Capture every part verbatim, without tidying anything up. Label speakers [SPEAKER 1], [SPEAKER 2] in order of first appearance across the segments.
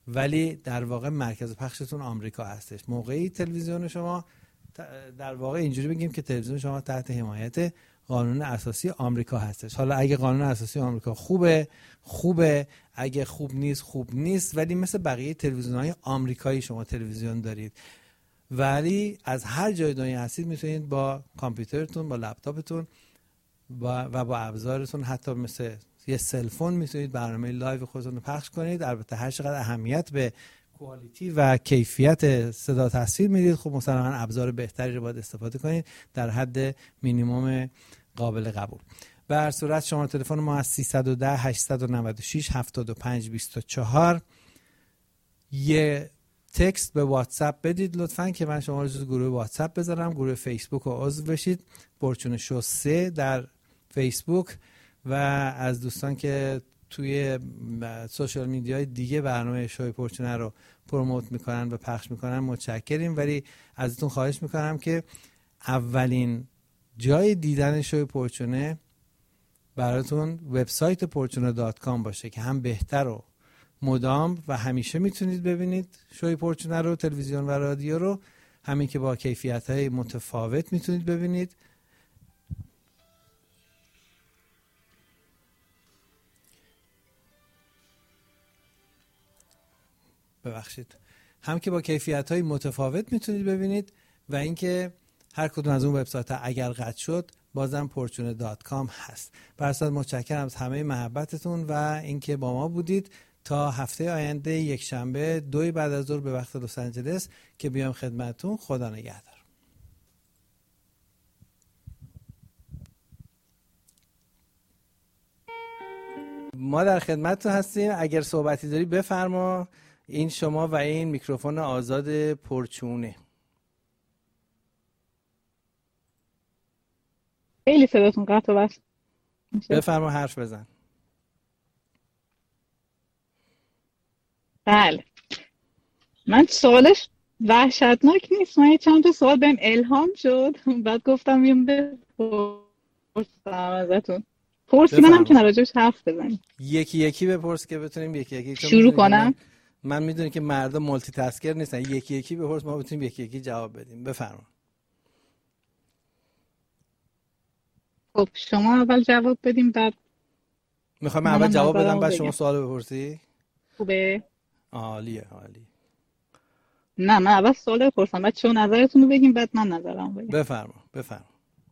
[SPEAKER 1] ولی در واقع مرکز پخشتون آمریکا هستش. موقعی تلویزیون شما در واقع اینجوری بگیم که تلویزیون شما تحت حمایت قانون اساسی آمریکا هستش. حالا اگه قانون اساسی آمریکا خوبه خوبه، اگه خوب نیست خوب نیست، ولی مثل بقیه تلویزیون‌های آمریکایی شما تلویزیون دارید، ولی از هر جای دنیا هستید میتونید با کامپیوترتون، با لپتاپتون و با ابزارتون، حتی مثل یه سلفون میتونید برنامه لایو خودتون رو پخش کنید. البته هر چقدر اهمیت به کوالیتی و کیفیت صدا تصویر میدید، خب مثلا ابزار بهتری رو باید استفاده کنید در حد مینیمم قابل قبول. به هر صورت شما تلفن ما از سیصد و ده هشتصد و نود و شش هفتاد و پنج بیست و چهار. یه تکست به واتساپ بدید لطفاً که من شما رو جز گروه واتساپ بذارم. گروه فیسبوک رو عضو بشید، پرچون شو سه در فیسبوک، و از دوستان که توی سوشال میدیای دیگه برنامه شوی پرچونه رو پروموت میکنن و پخش میکنن متشکریم. ولی ازتون خواهش میکنم که اولین جای دیدن شوی پرچونه براتون وبسایت پرچونه دات کام باشه که هم بهتر و مدام و همیشه میتونید ببینید شوی پرچونه رو، تلویزیون و رادیو رو، همین که با کیفیت‌های متفاوت میتونید ببینید. ببخشید هم که با کیفیت‌های متفاوت میتونید ببینید و اینکه هر کدوم از اون وبسایت‌ها اگر قطع شد بازم پرچونه دات کام هست. برصد متشکرم از همه محبتتون و اینکه با ما بودید. تا هفته آینده یک شنبه دوی بعد از ظهر به وقت لس آنجلس که بیام خدمتتون. خدا نگهدار. ما در خدمتتون هستیم. اگر صحبتی داری بفرما. این شما و این میکروفون آزاد پرچونه.
[SPEAKER 2] خیلی صداتون قطع و وصل.
[SPEAKER 1] بفرما حرف بزن.
[SPEAKER 2] بله، من سوالش وحشتناک نیست، من چند تا سوال بهم الهام شد بعد گفتم میام بپرسم ازتون. پرسی منم که راجعش حرف بزنیم.
[SPEAKER 1] یکی یکی بپرس که بتونیم یکی یکی
[SPEAKER 2] شروع کنم.
[SPEAKER 1] من, من میدونم که مردم مولتی تاسکر نیستن. یکی یکی بپرس ما بتونیم یکی یکی جواب بدیم. بفرما.
[SPEAKER 2] خب شما اول جواب بدیم بعد
[SPEAKER 1] میخوام اول جواب بدم بعد شما سوال بپرسی؟
[SPEAKER 2] خوبه؟
[SPEAKER 1] عالیه عالی.
[SPEAKER 2] نه من اول سوال بپرسم بعد شما نظرتون رو بگیم بعد من نظرم بگم.
[SPEAKER 1] بفرما بفرما.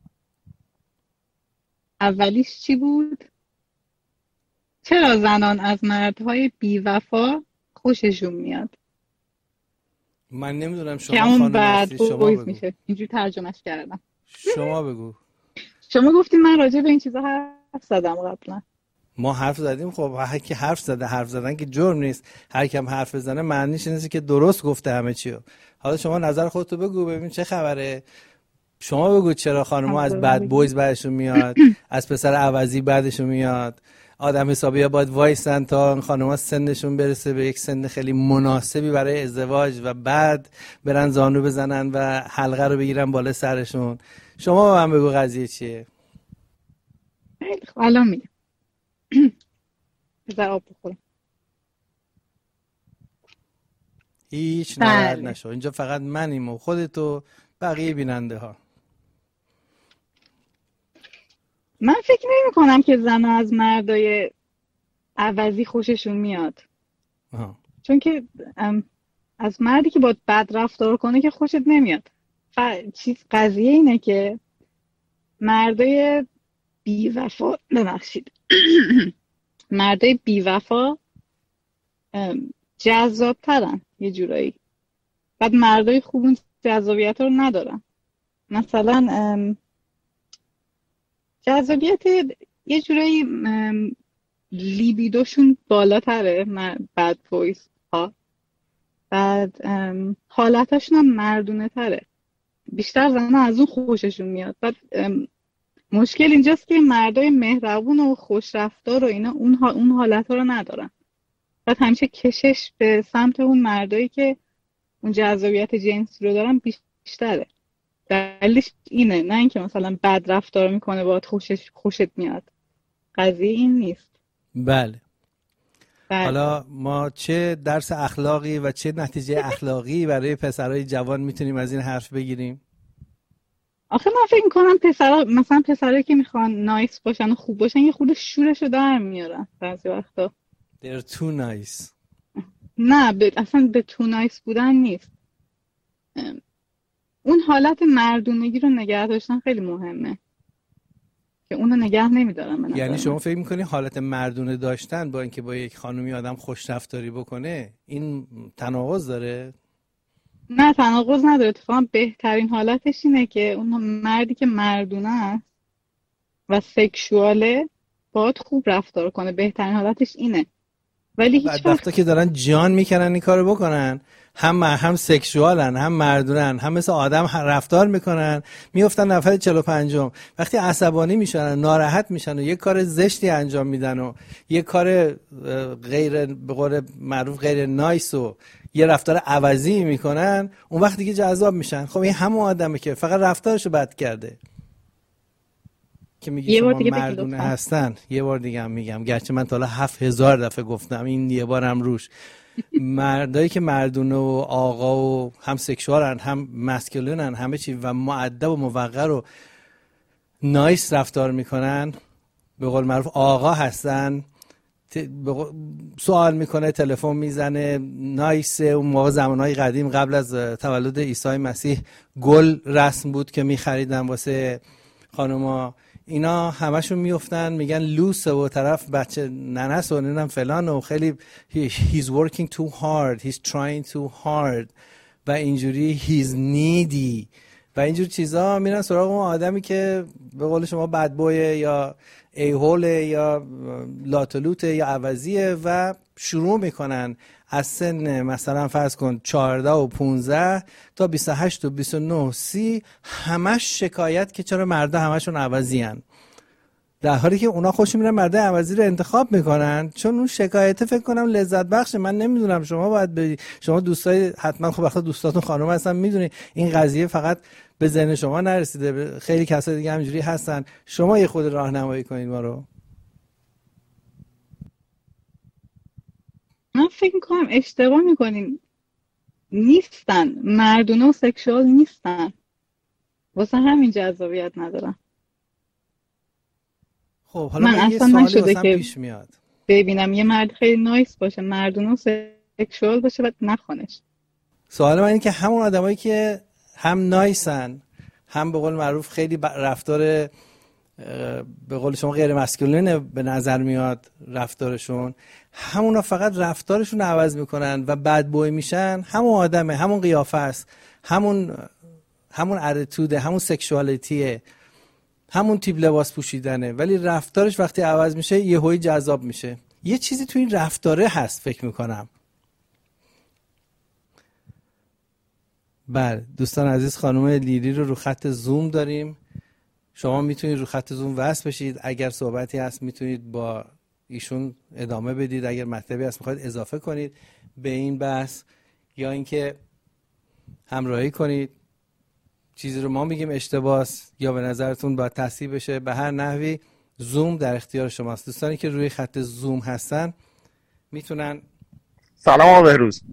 [SPEAKER 2] اولیش چی بود؟ چرا زنان از مردهای بی‌وفا خوششون میاد؟
[SPEAKER 1] من نمیدونم شما خانم هستی، شما بگو.
[SPEAKER 2] میشه اینجوری ترجمهش کردم.
[SPEAKER 1] شما بگو.
[SPEAKER 2] شما گفتین من راجع به این چیزا حرف زدم قبلا.
[SPEAKER 1] ما حرف زدیم. خب هر کی حرف زده، حرف زدن که جرم نیست. هر کیم حرف بزنه معنیش اینه که درست گفته همه چیو. حالا شما نظر خودتو بگو ببین چه خبره. شما بگو چرا خانم‌ها از بد بویز بعدشون میاد، از پسر عوضی بعدشون میاد. آدم حسابی ها باید وایسن تا خانم‌ها سنشون برسه به یک سن خیلی مناسبی برای ازدواج و بعد برن زانو بزنن و حلقه رو بگیرن بالا سرشون. شما به من بگو قضیه چیه؟
[SPEAKER 2] خیلی خب الان میگم. بذار آب بخورم.
[SPEAKER 1] هیچ ناراحت نشو. اینجا فقط منیم و خودتو بقیه بیننده ها.
[SPEAKER 2] من فکر نمی کنم که زنها از مردای عوضی خوششون میاد.
[SPEAKER 1] آه.
[SPEAKER 2] چون که از مردی که باید بد رفتار کنه که خوشت نمیاد. ف... چیز قضیه اینه که مردای بی وفا ببخشید مردای بی وفا جذاب ترن یه جورایی. بعد مردای خوب اون جذابیت رو ندارن. مثلا جذابیت یه جورایی لیبیدوشون بالاتره بد بویز ها. بعد حالتاشون هم مردونه تره. بیشتر زنها از اون خوششون میاد. بعد مشکل اینجاست که مردای مهربون و خوشرفتار و اینا اون ها اون حالت رو ندارن. بعد همیشه کشش به سمت اون مردایی که اون جذابیت جنسی رو دارن بیشتره. دلیلش اینه، نه اینکه مثلا بد رفتار میکنه باهات خوشش خوشت میاد. قضیه این نیست.
[SPEAKER 1] بله. حالا ما چه درس اخلاقی و چه نتیجه اخلاقی برای پسرای جوان میتونیم از این حرف بگیریم؟
[SPEAKER 2] آخه من فکر میکنم پسرا مثلا پسرایی که میخوان نایس باشن و خوب باشن یه خورده شورشو در میارن بعضی وقتا.
[SPEAKER 1] They're too nice.
[SPEAKER 2] نه ب... اصلا به تو نایس بودن نیست. اون حالت مردونگی رو نگه داشتن خیلی مهمه که اونو نگه نمیدارن.
[SPEAKER 1] یعنی شما فکر میکنی حالت مردونه داشتن با اینکه با یک خانومی آدم خوش رفتاری بکنه این تناقض داره؟
[SPEAKER 2] نه تناقض نداره. اتفاقا بهترین حالتش اینه که اون مردی که مردونه است و سکشواله باید خوب رفتار کنه. بهترین حالتش اینه. ولی هیچ وقت
[SPEAKER 1] که دارن جان میکنن این کارو بکنن، هم هم سکشوالن هم مردونن هم مثل آدم رفتار میکنن، میافتن نفر چهل و پنجم وقتی عصبانی میشن ناراحت میشن و یه کار زشتی انجام میدن و یه کار غیر به قول معروف غیر نایس و یه رفتار عوضی میکنن، اون وقت دیگه جذاب میشن. خب این همون آدمه که فقط رفتارشو بد کرده که میگی شما مردونه هستن. یه بار دیگه هم میگم، گرچه من تا حالا هفت هزار دفعه گفتم، این یه بارم روش. مردایی که مردونه و آقا و هم سکشوالن هم مسکولینن همه چی و مؤدب و موقر و نایس رفتار میکنن، به قول معروف آقا هستن، سوال میکنه، تلفن میزنه، نایسه. اون موقع زمانهای قدیم قبل از تولد عیسی مسیح گل رسم بود که میخریدن واسه خانوما. اینا همشون میافتن میگن لوسه و طرف بچه ننس و ننم فلان و خیلی he's working too hard, he's trying too hard و اینجوری he's needy و اینجور چیزا. میرن سراغ اون آدمی که به قول شما بد بویه یا ایهوله یا لاتلوته یا عوضیه و شروع میکنن از سن مثلا فرض کن چهارده و پونزده تا بیست و هشت و بیست و نه سی همش شکایت که چرا مردا همشون عوضی هن، در حالی که اونا خوششون میرن مرده عوضی رو انتخاب میکنن چون اون شکایته فکر کنم لذت بخشه. من نمیدونم شما باید بری. شما دوستای حتما خب وقتا دوستاتون خانم هستن میدونی این قضیه فقط به ذهن شما نرسیده، خیلی کسای دیگه همینجوری هستن. شما یه خود راهنمایی کنید ما رو.
[SPEAKER 2] من فکر میکنم اشتباه میکنیم. نیستن مردونه و سکشوال نیستن، واسه همین جذابیت ندارن.
[SPEAKER 1] خب حالا من, من اصلا نشده که پیش میاد
[SPEAKER 2] ببینم یه مرد خیلی نایس باشه مردونه و سکشوال باشه بعد نخوانش.
[SPEAKER 1] سوال من اینه که همون آدمایی که هم نایسن هم به قول معروف خیلی رفتار به قول شما غیر مسکولین به نظر میاد رفتارشون، همونا فقط رفتارشون رو عوض میکنن و بد بوی میشن. همون آدمه، همون قیافه است، همون همون اتیتوده، همون سکشوالیتیه، همون تیپ لباس پوشیدنه، ولی رفتارش وقتی عوض میشه یهویی جذاب میشه. یه چیزی تو این رفتاره هست فکر میکنم. بله دوستان عزیز، خانم لیلی رو رو خط زوم داریم. شما میتونید رو خط زوم وصل بشید، اگر صحبتی هست میتونید با ایشون ادامه بدید، اگر مطلبی هست میخواید اضافه کنید به این بحث یا اینکه همراهی کنید چیزی رو ما میگیم اشتباهه یا به نظرتون باید تصحیح بشه. به هر نحوی زوم در اختیار شماست. دوستانی که روی خط زوم هستن میتونن.
[SPEAKER 3] سلام آقا بهروز.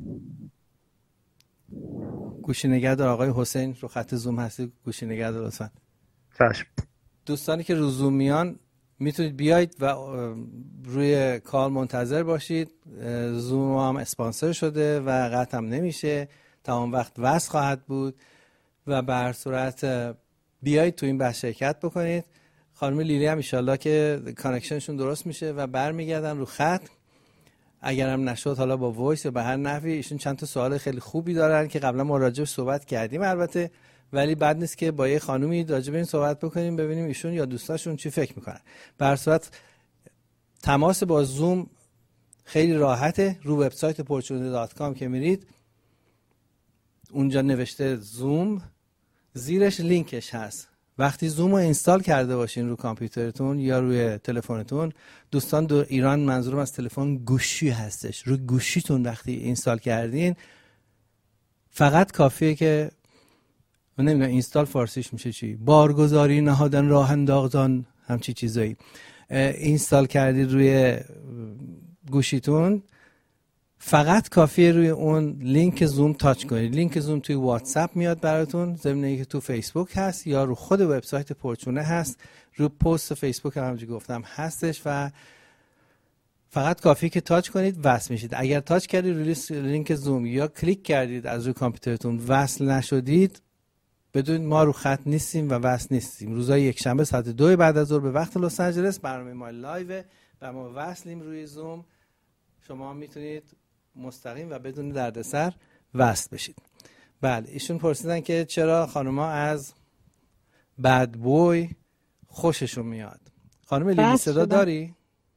[SPEAKER 1] گوشی نگهدار آقای حسین رو خط زوم هستی، گوشی نگهدار لطفاً.
[SPEAKER 3] چشم.
[SPEAKER 1] دوستانی که رو زوم میان میتونید بیاید و روی کال منتظر باشید. زوم هم اسپانسر شده و قطع هم نمیشه، تمام وقت وصل خواهد بود و به هر صورت بیایید تو این بحث شرکت بکنید. خانم لیلی هم انشالله که کانکشنشون درست میشه و برمیگردن رو خط. اگرم نشد حالا با وایس یا به هر نحوی. ایشون چند تا سوال خیلی خوبی دارن که قبلا ما راجعش صحبت کردیم البته، ولی بد نیست که با یه خانومی راجع به این صحبت بکنیم ببینیم ایشون یا دوستاشون چی فکر میکنن. به هر صورت تماس با زوم خیلی راحته. رو وبسایت پورچونده دات کام که میرید اونجا نوشته زوم، زیرش لینکش هست. وقتی زوم رو اینستال کرده باشین رو کامپیوترتون یا روی تلفنتون، دوستان دو ایران منظورم از تلفن گوشی هستش، رو گوشیتون وقتی اینستال کردین فقط کافیه که من نمیدونم اینستال فارسیش میشه چی، بارگذاری نهادن راه انداختن همچی چیزایی، اینستال کردید روی گوشیتون فقط کافیه روی اون لینک زوم تاچ کنید. لینک زوم توی واتساپ میاد براتون، ضمن اینکه تو فیسبوک هست یا رو خود وبسایت پرچونه هست، رو پست فیسبوک هم همونجوری گفتم هستش و فقط کافیه که تاچ کنید وصل میشید. اگر تاچ کردید روی لینک زوم یا کلیک کردید از روی کامپیوترتون وصل نشدید، بدون ما رو خط نیستیم و وصل نیستیم. روزهای یک شنبه ساعت دو بعد از ظهر به وقت لس آنجلس برنامه ما لایو و ما وصلیم روی زوم. شما میتونید مستقیم و بدون دردسر وصل بشید. بله، ایشون پرسیدن که چرا خانوما از بد بوی خوششون میاد. خانم لیلی صدا داری؟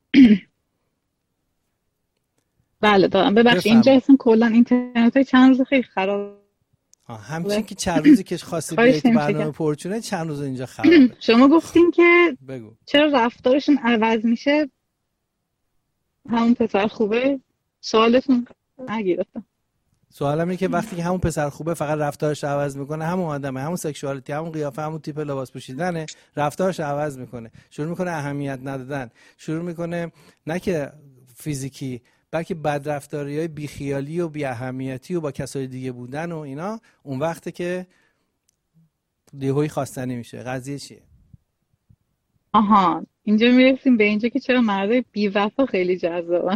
[SPEAKER 2] بله دارم. ببخشید اینجا اصلا کلا اینترنت های چند روز خیلی خراب.
[SPEAKER 1] همچنین که چند روزی که خاصی بیایید تو برنامه پرچونه چند روز اینجا خرابه.
[SPEAKER 2] شما گفتین که
[SPEAKER 1] بگو
[SPEAKER 2] چرا رفتارشون عوض میشه. همون پسر خوبه؟ سوالتون نگرفتم.
[SPEAKER 1] سوالم اینه که وقتی که همون پسر خوبه فقط رفتارش عوض میکنه، همون آدمه، همون سکشوالیتی، همون قیافه، همون تیپ لباس پوشیدنه، رفتارش عوض میکنه، شروع میکنه اهمیت ندادن، شروع میکنه نه که فیزیکی بلکه بدرفتاری‌های بیخیالی و بی اهمیتی و با کسای دیگه بودن و اینا، اون وقته که دیهوی خواستنی میشه. قضیه چیه؟
[SPEAKER 2] آها، اینجا میرسیم به اینجا که چرا مردای بی وفا خیلی جذابن.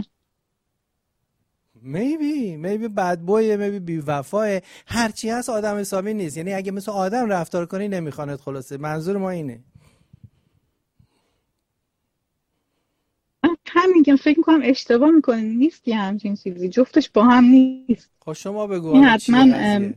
[SPEAKER 1] میبی میبی بد بویه، میبی بی وفاه، هرچی هست آدم حسابی نیست. یعنی اگه مثل آدم رفتار کنی نمیخواند. خلاصه منظور ما اینه.
[SPEAKER 2] هم میگم فکر میکنم اشتباه میکنی، نیست یه همچین چیزی، جفتش با هم نیست.
[SPEAKER 1] خب شما بگو
[SPEAKER 2] این حتما ام...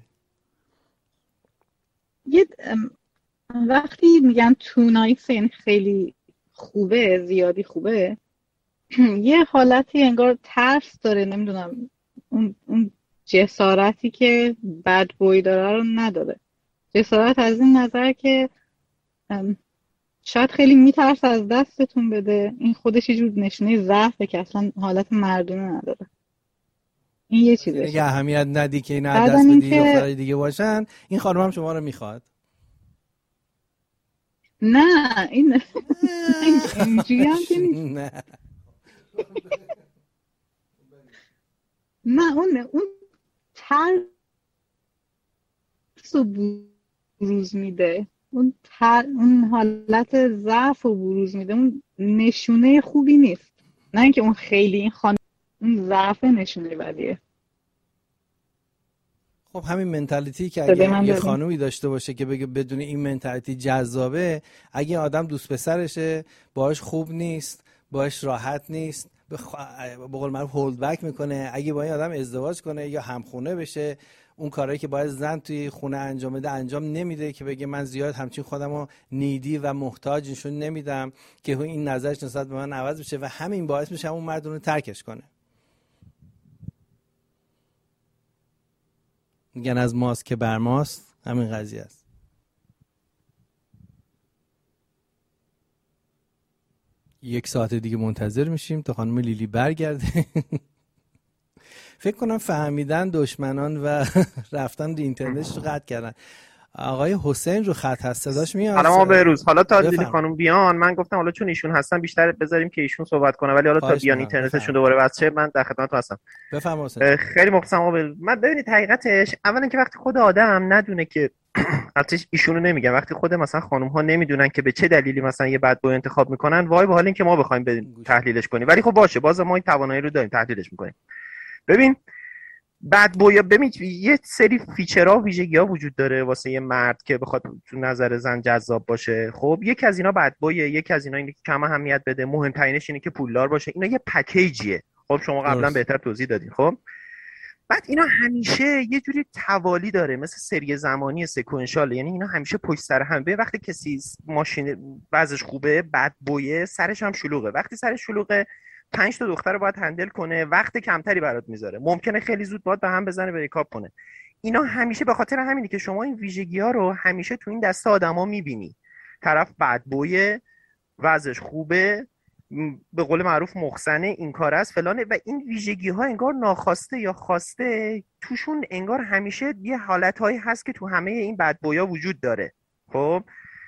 [SPEAKER 2] یه ام... وقتی میگن تونایس یعنی خیلی خوبه، زیادی خوبه، یه حالتی انگار ترس داره، نمیدونم اون اون جسارتی که بد بوی داره رو نداره. جسارت از این نظر که شاید خیلی میترس از دستتون بده، این خودش یه جور نشونه ضعفه که اصلا حالت مردونه نداره. این یه چیزه.
[SPEAKER 1] اگه اهمیت ندی که این از دست بدی دخترای دیگه باشن، این خانم هم شما رو میخواد.
[SPEAKER 2] نه این اینجوری هم که نیست.
[SPEAKER 1] نه
[SPEAKER 2] نه اون اون ترس رو بروز میده، اون تر... اون حالت ضعف رو بروز میده، اون نشونه خوبی نیست. نه اینکه اون خیلی این خانم اون ضعف نشونه بدیه.
[SPEAKER 1] خب همین منتالیتی که اگه یه خانومی داشته باشه که بگه بدون این منتالیتی جذابه، اگه آدم دوست پسرشه باهاش خوب نیست، باهاش راحت نیست، به قول معروف هولد بک میکنه، اگه با این آدم ازدواج کنه یا همخونه بشه، اون کارهایی که باید زن توی خونه انجام بده انجام نمیده، که بگه من زیاد همچین خودمو نیدی و محتاج نشون نمیدم که این نظرش نسبت به من عوض بشه و همین باعث میشه اون مرد رو ترکش کنه. میگن از ماست که بر ماست، همین قضیه است. یک ساعت دیگه منتظر میشیم تا خانم لیلی برگرده. فکر کنم فهمیدن دشمنان و رفتن رو اینترنتش رو قطع کردن. آقای حسین رو خط هست، صداش میاد؟
[SPEAKER 3] سلام آقا بهروز. حالا تا لیلی خانم بیان، من گفتم حالا چون ایشون هستن بیشتر بذاریم که ایشون صحبت کنه، ولی حالا تا بیان اینترنتشون دوباره بچه من در خدمت هستم.
[SPEAKER 1] بفرمایید حسین.
[SPEAKER 3] خیلی مخلصم آقا بهروز. من ببینید حقیقتش اولا که وقتی خود آدم ندونه که البته ایشونو نمیگم، وقتی خود مثلا خانم ها نمیدونن که به چه دلیلی مثلا یه بد بوی انتخاب میکنن، وای به حال این که ما بخوایم بریم تحلیلش کنیم، ولی خب باشه باز ما این توانایی رو داریم تحلیلش میکنیم. ببین بد بویا، ببین یه سری فیچرها و ویژگی‌ها وجود داره واسه یه مرد که بخواد تو نظر زن جذاب باشه. خب یکی از اینا بد بویه، یکی از اینا اینه که کم اهمیت بده، مهمترینش اینه که پولدار باشه. اینا یه پکیجیه. خب شما قبلا بهتر توضیح دادین. خب بعد اینا همیشه یه جوری توالی داره، مثل سری زمانی سکوئنشال، یعنی اینا همیشه پشت سر هم. به وقتی کسی ماشین وضعش خوبه، بد بویه، سرش هم شلوغه. وقتی سرش شلوغه پنج تا دختر رو باید هندل کنه، وقت کمتری برات میذاره، ممکنه خیلی زود باید به هم بزنه بریکاپ کنه. اینا همیشه به خاطر همینه که شما این ویژگی‌ها رو همیشه تو این دسته آدما میبینی. طرف بد بویه، وضعش خوبه، به قول معروف مخزنه، این کار است فلانه، و این ویژگی‌ها انگار ناخواسته یا خواسته توشون انگار همیشه یه حالت‌هایی هست که تو همه این بد بویا وجود داره. خب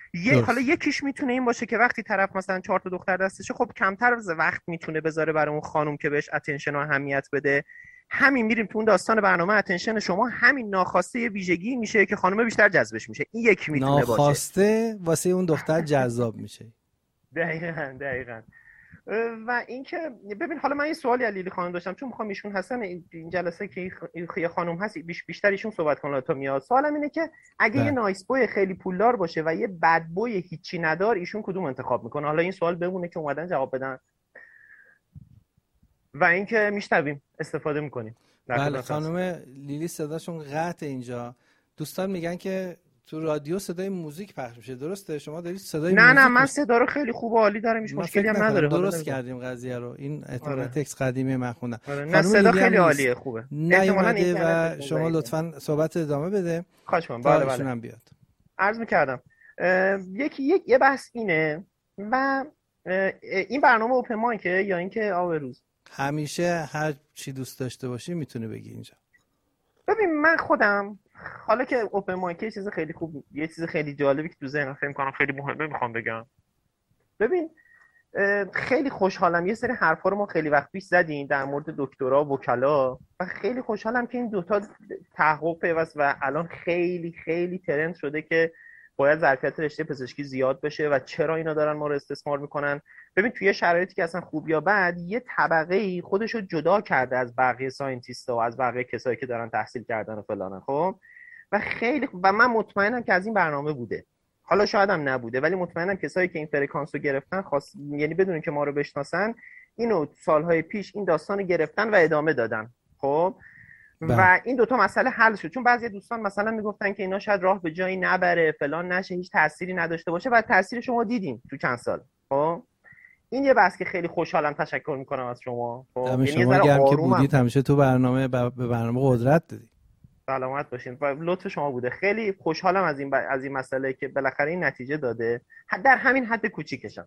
[SPEAKER 3] یه حالا یکیش میتونه این باشه که وقتی طرف مثلا چهار تا دختر دستشه، خب کمتر وقت میتونه بذاره برای اون خانم که بهش اتنشن و اهمیت بده. همین میریم تو اون داستان برنامه اتنشن شما، همین ناخواسته یه ویژگی میشه که خانم بیشتر جذبش میشه. این یکی میتونه باشه
[SPEAKER 1] ناخواسته واسه اون دختر جذاب میشه.
[SPEAKER 3] دقیقاً دقیقاً. و اینکه ببین حالا من این سوالی از لیلی خانم داشتم، چون میخوام ایشون هستن این جلسه که یه خانم هست بیش بیشتر ایشون صحبت کنه تا میاد. سوالم اینه که اگه ده. یه نایس بوی خیلی پولدار باشه و یه بد بوی هیچی ندار، ایشون کدوم انتخاب میکنه؟ حالا این سوال بمونه که اومدن جواب بدن و اینکه میشنویم استفاده میکنیم.
[SPEAKER 1] بله خانم لیلی صداشون قطع اینجا. دوستان میگن که تو رادیو صدای موزیک پخش میشه، درسته؟ شما دارید صدای
[SPEAKER 3] نه
[SPEAKER 1] موزیک
[SPEAKER 3] نه من صدا رو خیلی خوب و عالی دارم، هیچ مشکلی هم نداره.
[SPEAKER 1] درست کردیم قضیه رو. این احتمالاً تکست قدیمی من خوندم.
[SPEAKER 3] نه صدا خیلی عالیه، خوبه.
[SPEAKER 1] احتمالاً و شما لطفاً صحبت ادامه بده.
[SPEAKER 3] خواهش می‌کنم. بله بله.
[SPEAKER 1] هم بیاد.
[SPEAKER 3] عرض می‌کردم یکی یک یه بحث اینه و این برنامه اوپن مایکه یا اینکه آب روز؟
[SPEAKER 1] همیشه هر چی دوست داشته باشی میتونه بگی اینجا.
[SPEAKER 3] ببین من خودم حالا که اوپن مایک یه چیز خیلی خوب، یه چیز خیلی جالبی که تو ذهنم فکر کنم خیلی مهمه میخوام بگم. ببین خیلی خوشحالم یه سری حرفا رو ما خیلی وقت پیش زدیم در مورد دکترا و وکلا و خیلی خوشحالم که این دوتا تحقق پیوست و الان خیلی خیلی ترند شده که باید ظرفیت رشته پزشکی زیاد بشه و چرا اینا دارن ما رو استثمار میکنن. ببین توی شرایطی که اصلا خوب یا بد یه طبقه‌ای خودش رو جدا کرده از بقیه ساینتیست‌ها و از بقیه کسایی که دارن تحصیل کردن و فلانن. خب و خیلی و من مطمئنم که از این برنامه بوده، حالا شاید هم نبوده، ولی مطمئنم کسایی که این فرکانس رو گرفتن خاص یعنی بدون که ما رو بشناسن اینو سالهای پیش این داستان گرفتن و ادامه دادن. خب بله. و این دوتا مسئله حل شد، چون بعضی دوستان مثلا میگفتن که اینا شاید راه به جایی نبره، فلان نشه، هیچ تأثیری نداشته باشه، و تأثیر شما دیدیم تو چند سال. خب این یه بحث که خیلی خوشحالم، تشکر میکنم از شما. خب
[SPEAKER 1] یعنی شما گرم که بودید همیشه تو برنامه به برنامه قدرت دادید.
[SPEAKER 3] سلامت باشین و لطف شما بوده. خیلی خوشحالم از این ب... از این مسئله که بالاخره این نتیجه داده در همین حد کوچیکشم.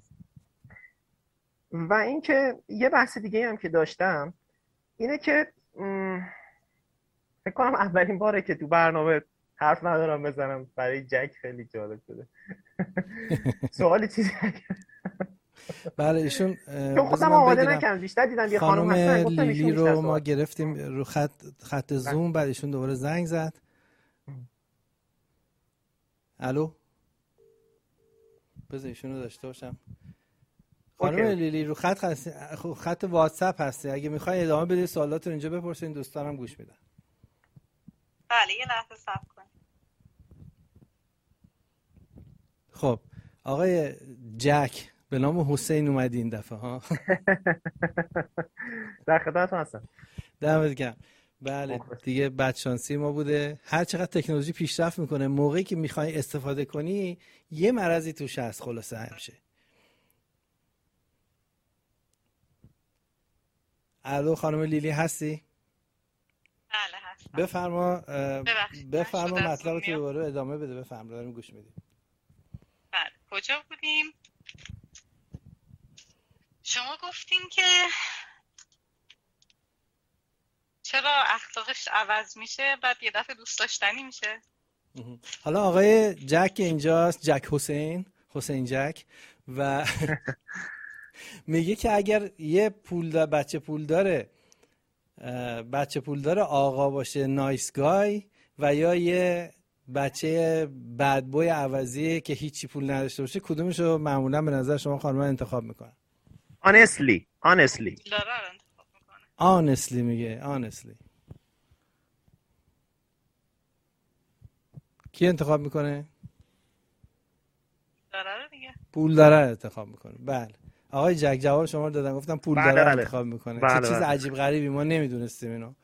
[SPEAKER 3] و اینکه یه بحث دیگه هم که داشتم اینه که م... فکر کنم اولین باره که تو برنامه حرف ندارم بزنم، برای جک خیلی جالب شده. سوالی چیزی
[SPEAKER 1] بله ایشون
[SPEAKER 3] چون خودم آماده نکردم، بیشتر دیدم یه خانم هستن گفتم
[SPEAKER 1] لیلی رو ما گرفتیم رو خط خط زوم، بعد ایشون دوباره زنگ زد. الو بذار ایشون رو داشته باشم. خانم لیلی رو خط هستی، خط واتساپ هستی، اگه میخوای ادامه بدی سوالات رو اینجا بپرسین، دوستانم گوش میدن.
[SPEAKER 4] بله یه لحظه صبر کن.
[SPEAKER 1] خب آقای جک به نام حسین اومدی این دفعه ها.
[SPEAKER 3] در خدمتتون هستم.
[SPEAKER 1] دمت گرم. بله دیگه بدشانسی ما بوده. هر چقدر تکنولوژی پیشرفت میکنه موقعی که میخوای استفاده کنی یه مرضی توش هست خلاصه همیشه. الو خانم لیلی هستی؟
[SPEAKER 4] بله هستم.
[SPEAKER 1] بفرما بفرما مطلبت رو دوباره ادامه بده. بفرما داریم گوش میدیم.
[SPEAKER 4] بله کجا بودیم؟ شما گفتین که چرا اخلاقش عوض میشه بعد یه دفعه دوست داشتنی میشه.
[SPEAKER 1] حالا آقای جک اینجاست، جک حسین حسین جک و میگه که اگر یه پول بچه پول داره بچه پول داره آقا باشه نایس گای، و یا یه بچه بد بوی عوضی که هیچی پول نداشته باشه، کدومشو معمولا به نظر شما خانم انتخاب میکنن؟
[SPEAKER 3] honestly honestly
[SPEAKER 4] لارا رو انتخاب میکنه.
[SPEAKER 1] honestly میگه honestly. کی انتخاب میکنه؟
[SPEAKER 4] لارا رو دیگه.
[SPEAKER 1] پول داره انتخاب میکنه. بله آقای جک جواب شما رو دادن، گفتم پول
[SPEAKER 3] بله
[SPEAKER 1] داره
[SPEAKER 3] بله.
[SPEAKER 1] انتخاب میکنه.
[SPEAKER 3] بله
[SPEAKER 1] چه
[SPEAKER 3] بله.
[SPEAKER 1] چیز عجیب غریبی، ما نمیدونستیم اینو.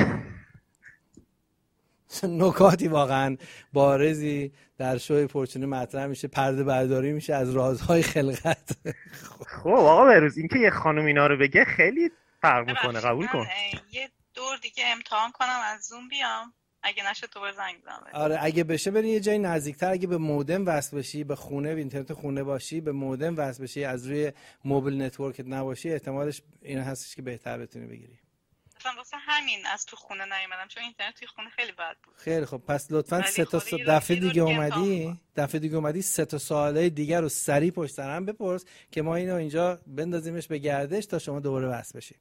[SPEAKER 1] نکاتی واقعا بارزی در شوی پرچونه مطرح میشه، پرده برداری میشه از رازهای خلقت.
[SPEAKER 3] خب آقا بروز این که یه خانم اینا رو بگه خیلی فرق میکنه، قبول کن.
[SPEAKER 4] یه دور دیگه امتحان کنم از زوم بیام، اگه نشه تو بر زنگ بزنم.
[SPEAKER 1] آره اگه بشه برین یه جای نزدیکتر، اگه به مودم وصل بشی، به خونه، به اینترنت خونه باشی، به مودم وصل بشی، از روی موبایل نتورکت نباشی، احتمالش این هستش که بهتر بتونی بگیری.
[SPEAKER 4] رفتم واسه همین از تو خونه نیومدم، چون اینترنت توی خونه خیلی بد بود.
[SPEAKER 1] خیلی خب پس لطفاً
[SPEAKER 4] ولی
[SPEAKER 1] سه تا
[SPEAKER 4] خب
[SPEAKER 1] س-
[SPEAKER 4] یه
[SPEAKER 1] دفعه
[SPEAKER 4] دو- یه
[SPEAKER 1] دیگه
[SPEAKER 4] دو دیگه امتحان
[SPEAKER 1] اومدی
[SPEAKER 4] می‌کنم.
[SPEAKER 1] دفعه دیگه اومدی سه تا سوالای دیگر رو سریع پشت سر هم بپرس که ما اینو اینجا بندازیمش به گردش تا شما دوباره وصل بشی.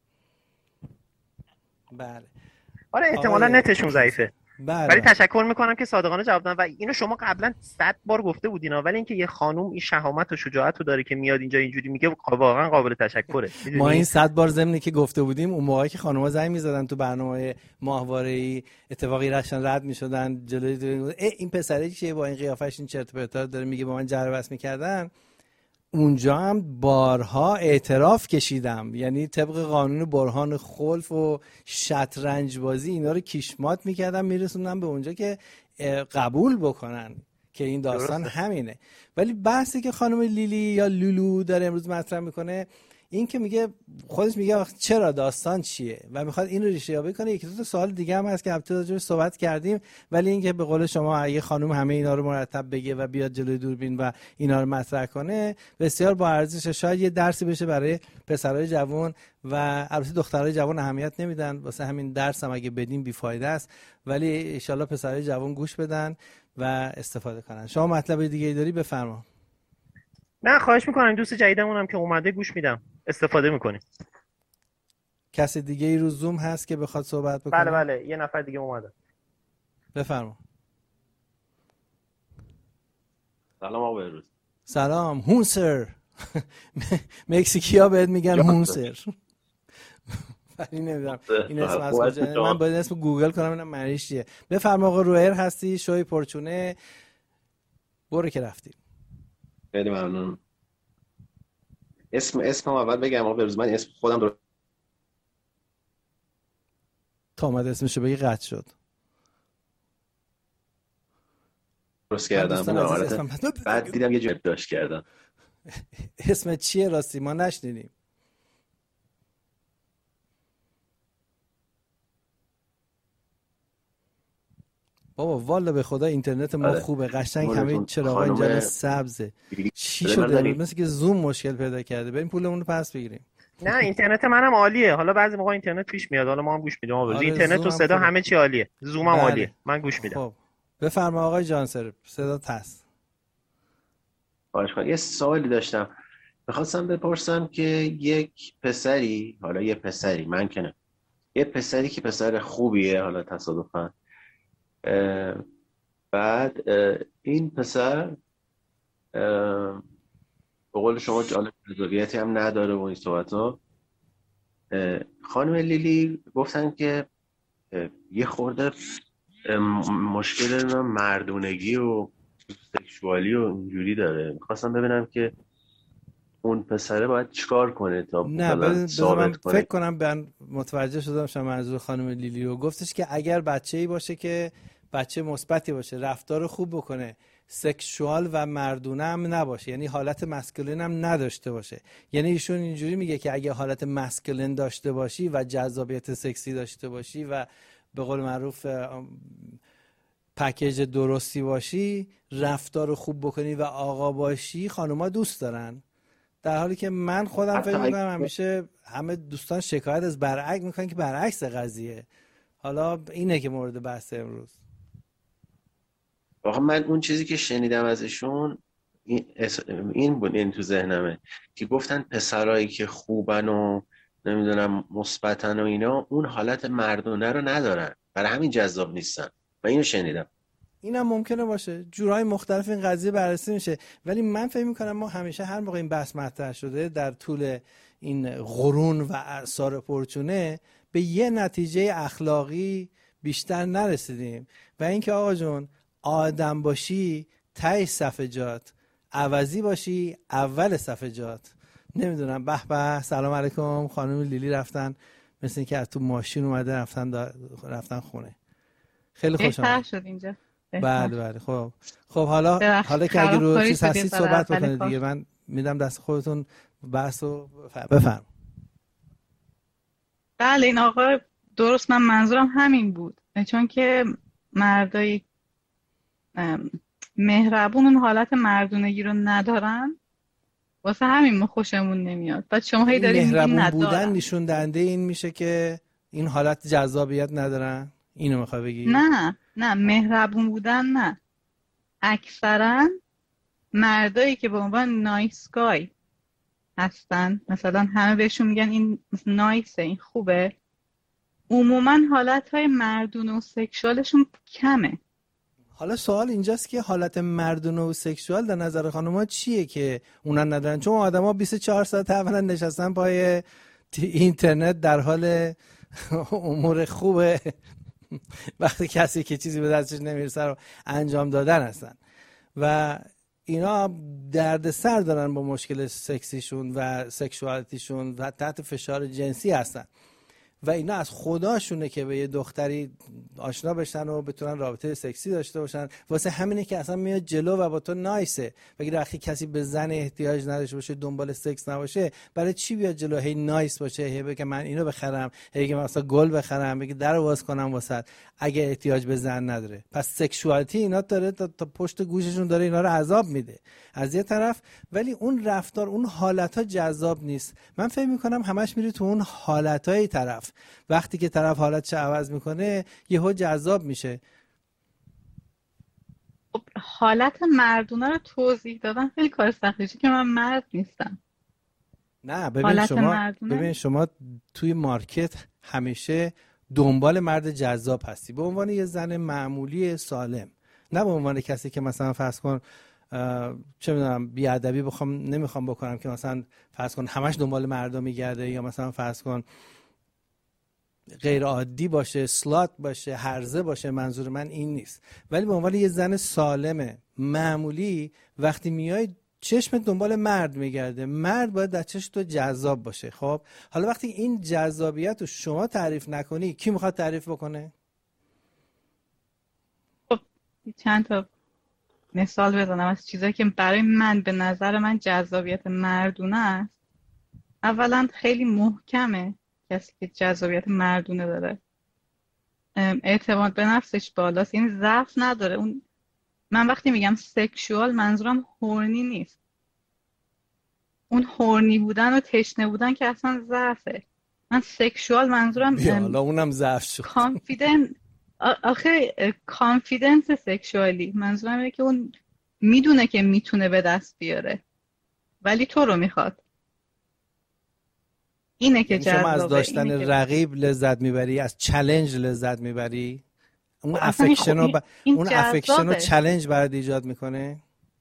[SPEAKER 1] بله
[SPEAKER 3] آره احتمالاً
[SPEAKER 1] آقای-
[SPEAKER 3] نتشون ضعیفه.
[SPEAKER 1] بله
[SPEAKER 3] ولی
[SPEAKER 1] بله.
[SPEAKER 3] تشکر میکنم که صادقانه جواب دادن و اینو شما قبلا صد بار گفته بودین، ولی اینکه یه خانوم این شهامت و شجاعت رو داره که میاد اینجا اینجوری میگه واقعا قابل تشکره.
[SPEAKER 1] ما این صد بار ضمنی که گفته بودیم اون موقعی که خانم‌ها زنگ می‌زدن تو برنامه ماهواره‌ای اتفاقی راشن رد می‌شدن جلوی دور این پسره چیه با این قیافش این چرت و پرتا داره میگه با من جر بس می‌کردن. اونجا هم بارها اعتراف کشیدم، یعنی طبق قانون برهان خلف و شطرنج بازی اینا رو کیشمات میکردم میرسوندم به اونجا که قبول بکنن که این داستان درسته. همینه. ولی بحثی که خانم لیلی یا لولو داره امروز مطرح میکنه این که میگه خودش میگه چرا داستان چیه و میخواد این رو ریشه یابی کنه. یکی دو تا سوال دیگه هم هست که البته راجعش صحبت کردیم، ولی اینکه به قول شما اگه خانم همه اینا رو مرتب بگه و بیاد جلوی دوربین و اینا رو مطرح کنه بسیار با ارزشه. شاید یه درسی بشه برای پسرای جوان و البته دخترای جوان اهمیت نمیدن، واسه همین درس هم اگه بدیم بیفایده است، ولی ان شاءالله پسرای جوان گوش بدن و استفاده کنن. شما مطلب دیگه داری بفرما.
[SPEAKER 3] نه خواهش میکنم، دوست جدیدمونم که اومده گوش میدم، استفاده میکنیم.
[SPEAKER 1] کسی دیگه ای رو زوم هست که بخواد صحبت بکنه؟
[SPEAKER 3] بله بله یه نفر دیگه اومده.
[SPEAKER 1] بفرما.
[SPEAKER 5] سلام آقا بهروز.
[SPEAKER 1] سلام هونسر. مکزیکیا بهت میگن هونسر. ولی نمیدونم این اسم از کجا، من باید اسم گوگل کنم ببینم معنیش چیه. بفرما آقا روئر هستی، شوی پرچونه، برو که رفتیم.
[SPEAKER 5] خیلی ممنون. اسم اسمم اول بگم آقا بهروز، من اسم خودم درست
[SPEAKER 1] تا اومد اسمشو بگی قطع شد.
[SPEAKER 5] درست کردم بعد دیدم یه جوری داشت کردم.
[SPEAKER 1] اسم چیه راستی ما نشنیدیم؟ بابا والا به خدا اینترنت ما خوبه قشنگ، همه چراغا اینجا سبزه. چی شده؟ مثل که زوم مشکل پیدا کرده. بریم پولمون رو پس بگیریم.
[SPEAKER 3] نه اینترنت منم عالیه، حالا بعضی موقع اینترنت پیش میاد، حالا ما هم گوش میدیم. آره اینترنت و صدا همه چی عالیه، زوم هم عالیه، من گوش میدم.
[SPEAKER 1] خب بفرما آقای جانسر، صدا هست.
[SPEAKER 5] باشه خب یه سوالی داشتم، می‌خواستم بپرسم که یک پسری، حالا یه پسری من کنه یه پسری که پسر خوبیه، حالا تصادفاً بعد این پسر به قول شما جالب جزئیاتی هم نداره و این صحبت‌ها، خانم لیلی گفتن که یه خورده مشکل مردونگی و سکشوالی و اینجوری داره. می‌خواستم ببینم که اون پسره باید چیکار کنه تا
[SPEAKER 1] نه ثابت کنه. فکر کنم من متوجه شدم شما منظور خانم لیلی رو. گفتش که اگر بچه‌ای باشه که بچه مثبتی باشه، رفتار خوب بکنه، سکشوال و مردونه هم نباشه، یعنی حالت مسکولین هم نداشته باشه. یعنی ایشون اینجوری میگه که اگه حالت مسکولین داشته باشی و جذابیت سکسی داشته باشی و به قول معروف پکیج درستی باشی، رفتار خوب بکنی و آقا باشی، خانوما دوست دارن. در حالی که من خودم فکر می‌کنم همیشه همه دوستان شکایت از برعکس میکنن که برعکس قضیه. حالا اینه که مورد بحث امروز.
[SPEAKER 5] واقعا من اون چیزی که شنیدم ازشون این این بود، این تو ذهنمه که گفتن پسرایی که خوبن و نمیدونم مثبتن و اینا اون حالت مردونه رو ندارن، برای همین جذاب نیستن. من اینو شنیدم.
[SPEAKER 1] اینم ممکنه باشه، جورهای مختلف این قضیه بررسی میشه، ولی من فکر میکنم ما همیشه هر موقع این بحث مطرح شده در طول این قرون و اعصار پرچونه به یه نتیجه اخلاقی بیشتر نرسیدیم و اینکه آقا جون آدم باشی ته صف جات، عوضی باشی اول صف جات. نمیدونم. به به سلام علیکم خانم لیلی رفتن، مثل اینکه از تو ماشین اومده رفتن دا... رفتن خونه. خیلی خوش آمد
[SPEAKER 2] شد اینجا.
[SPEAKER 1] بله بله. خب خب حالا حالا که اگه رو چیز هستید صحبت بکنید دیگه، من میدم دست خودتون بحثو بفرم.
[SPEAKER 2] بله این آقا درست، من منظورم همین بود، چون که مردای مهربون اون حالت مردونگی رو ندارن، واسه همین ما خوشمون نمیاد. بعد شما هی دارید میگین
[SPEAKER 1] مهربون بودن نشون دهنده این میشه که این حالت جذابیت ندارن؟ اینو میخوای بگی؟
[SPEAKER 2] نه نه مهربون بودن نه، اکثرا مردایی که به عنوان نایس گای هستن، مثلا همه بهشون میگن این نایسه، این خوبه، عموما حالتهای مردونه و سکشوالشون کمه.
[SPEAKER 1] حالا سوال اینجاست که حالت مردونه و سکشوال در نظر خانم‌ها چیه که اونا ندارن؟ چون آدما بیست و چهار ساعت اولا نشستن پای اینترنت در حال امور خوبه، وقتی کسی که چیزی به دستش نمیرسه رو انجام دادن هستن و اینا درد سر دارن با مشکل سکسیشون و سکشوالیتیشون و تحت فشار جنسی هستن و اینا از خداشونه که به یه دختری آشنا بشن و بتونن رابطه سکسی داشته باشن. واسه همینه که اصلا میاد جلو و با تو نایسه. بگید وقتی کسی به زن احتیاج نداشته باشه، دنبال سکس نباشه، برای چی بیاد جلو هی نایس باشه، هی بگه من اینو بخرم، هی بگه مثلا گل بخرم، بگه درو باز کنم واسط، اگه احتیاج به زن نداره. پس سکشوالیتی اینا داره تا, تا پشت گوششون داره اینا رو عذاب میده از یه طرف، ولی اون رفتار، اون حالت‌ها جذاب نیست. من فکر می‌کنم همش میره تو اون حالت‌های طرف. وقتی که طرف حالتش عوض میکنه یهو جذاب میشه.
[SPEAKER 2] خب حالت مردونه رو توضیح دادن خیلی کار سختیه که من مرد نیستم.
[SPEAKER 1] نه ببین شما ببین شما توی مارکت همیشه دنبال مرد جذاب هستی به عنوان یه زن معمولی سالم، نه به عنوان کسی که مثلا فرض کن چه میدونم بیادبی بخوام نمیخوام بکنم که مثلا فرض کن همش دنبال مردا میگرده یا مثلا فرض کن غیر عادی باشه، سلات باشه، هرزه باشه. منظور من این نیست، ولی به عنوان یه زن سالم معمولی وقتی میای چشمت دنبال مرد میگرده، مرد باید در چشم تو جذاب باشه. خب حالا وقتی این جذابیت رو شما تعریف نکنی، کی میخواد تعریف بکنه؟
[SPEAKER 2] خب چند تا مثال بزنم از چیزایی که برای من به نظر من جذابیت مردونه است. اولا خیلی محکمه کسی که جذابیت مردونه داره، اعتماد به نفسش بالاست، این ضعف نداره. اون من وقتی میگم سکشوال منظورم هورنی نیست، اون هورنی بودن و تشنه بودن که اصلا ضعفه. من سکشوال منظورم
[SPEAKER 1] حالا اونم ضعف شد.
[SPEAKER 2] کانفیدنس، آخه کانفیدنس سکشوالی منظورم اینه که اون میدونه که میتونه به دست بیاره ولی تو رو میخواد. اینه که جذابه.
[SPEAKER 1] شما از داشتن رقیب لذت میبری، از چالش لذت میبری، اون افکشن رو ب... اون افکشن رو چالش برات ایجاد میکنه.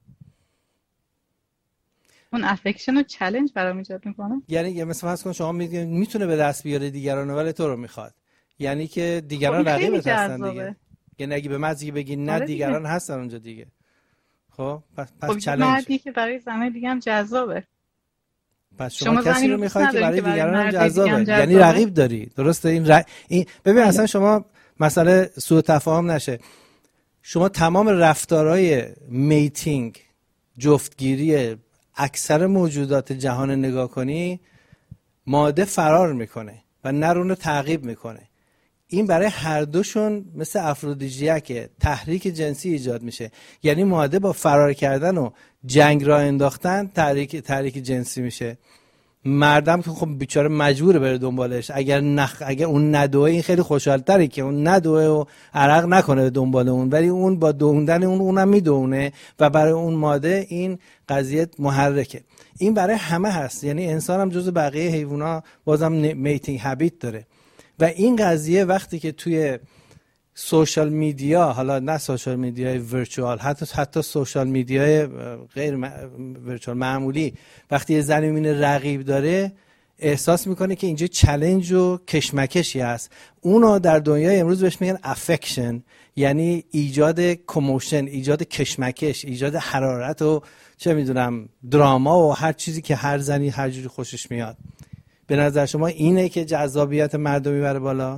[SPEAKER 2] اون افکشن رو چالش برام ایجاد میکنه.
[SPEAKER 1] یعنی مثلا فرض کن شما میگی میتونه به دست بیاره دیگران ولی تو رو میخواد، یعنی که دیگران رقیبت هستن دیگه. یعنی اگه به مزگی بگی نه دیگران هستن اونجا دیگه. خب پس پس چالش
[SPEAKER 2] مردی که برای زنه دیگه هم جذابه.
[SPEAKER 1] پس شما, شما کسی رو میخوای که برای دیگران هم جذابه، یعنی رقیب داری. درسته این, ر... این... ببین اصلا شما مسئله سوء تفاهم نشه، شما تمام رفتارهای میتینگ، جفتگیری اکثر موجودات جهان نگاه کنی، ماده فرار میکنه و نر رو تعقیب میکنه. این برای هر دوشون مثل افرودیژیک تحریک جنسی ایجاد میشه. یعنی ماده با فرار کردن و جنگ را انداختن تحریک تحریک جنسی میشه. مردم که خب بیچاره مجبوره بره دنبالش. اگر نخ اگر اون ندوه، این خیلی خوشحال‌تره که اون ندوه و عرق نکنه دنبال اون، ولی اون با دووندن اون اونم میدونه و برای اون ماده این قضیه محرکه. این برای همه هست. یعنی انسان هم جز بقیه حیونا بازم میتینگ هابیت داره و این قضیه وقتی که توی سوشال میدیا، حالا نه سوشال میدیای ورچوال، حتی حتی سوشال میدیای غیر ورچوال معمولی، وقتی یه زنی میبینه رقیب داره احساس میکنه که اینجا چالش و کشمکشی هست. اونو در دنیای امروز بهش میگن افکشن، یعنی ایجاد کموشن، ایجاد کشمکش، ایجاد حرارت و چه میدونم دراما و هر چیزی که هر زنی هر جوری خوشش میاد. به نظر شما اینه که جذابیت مرد رو میبره بالا؟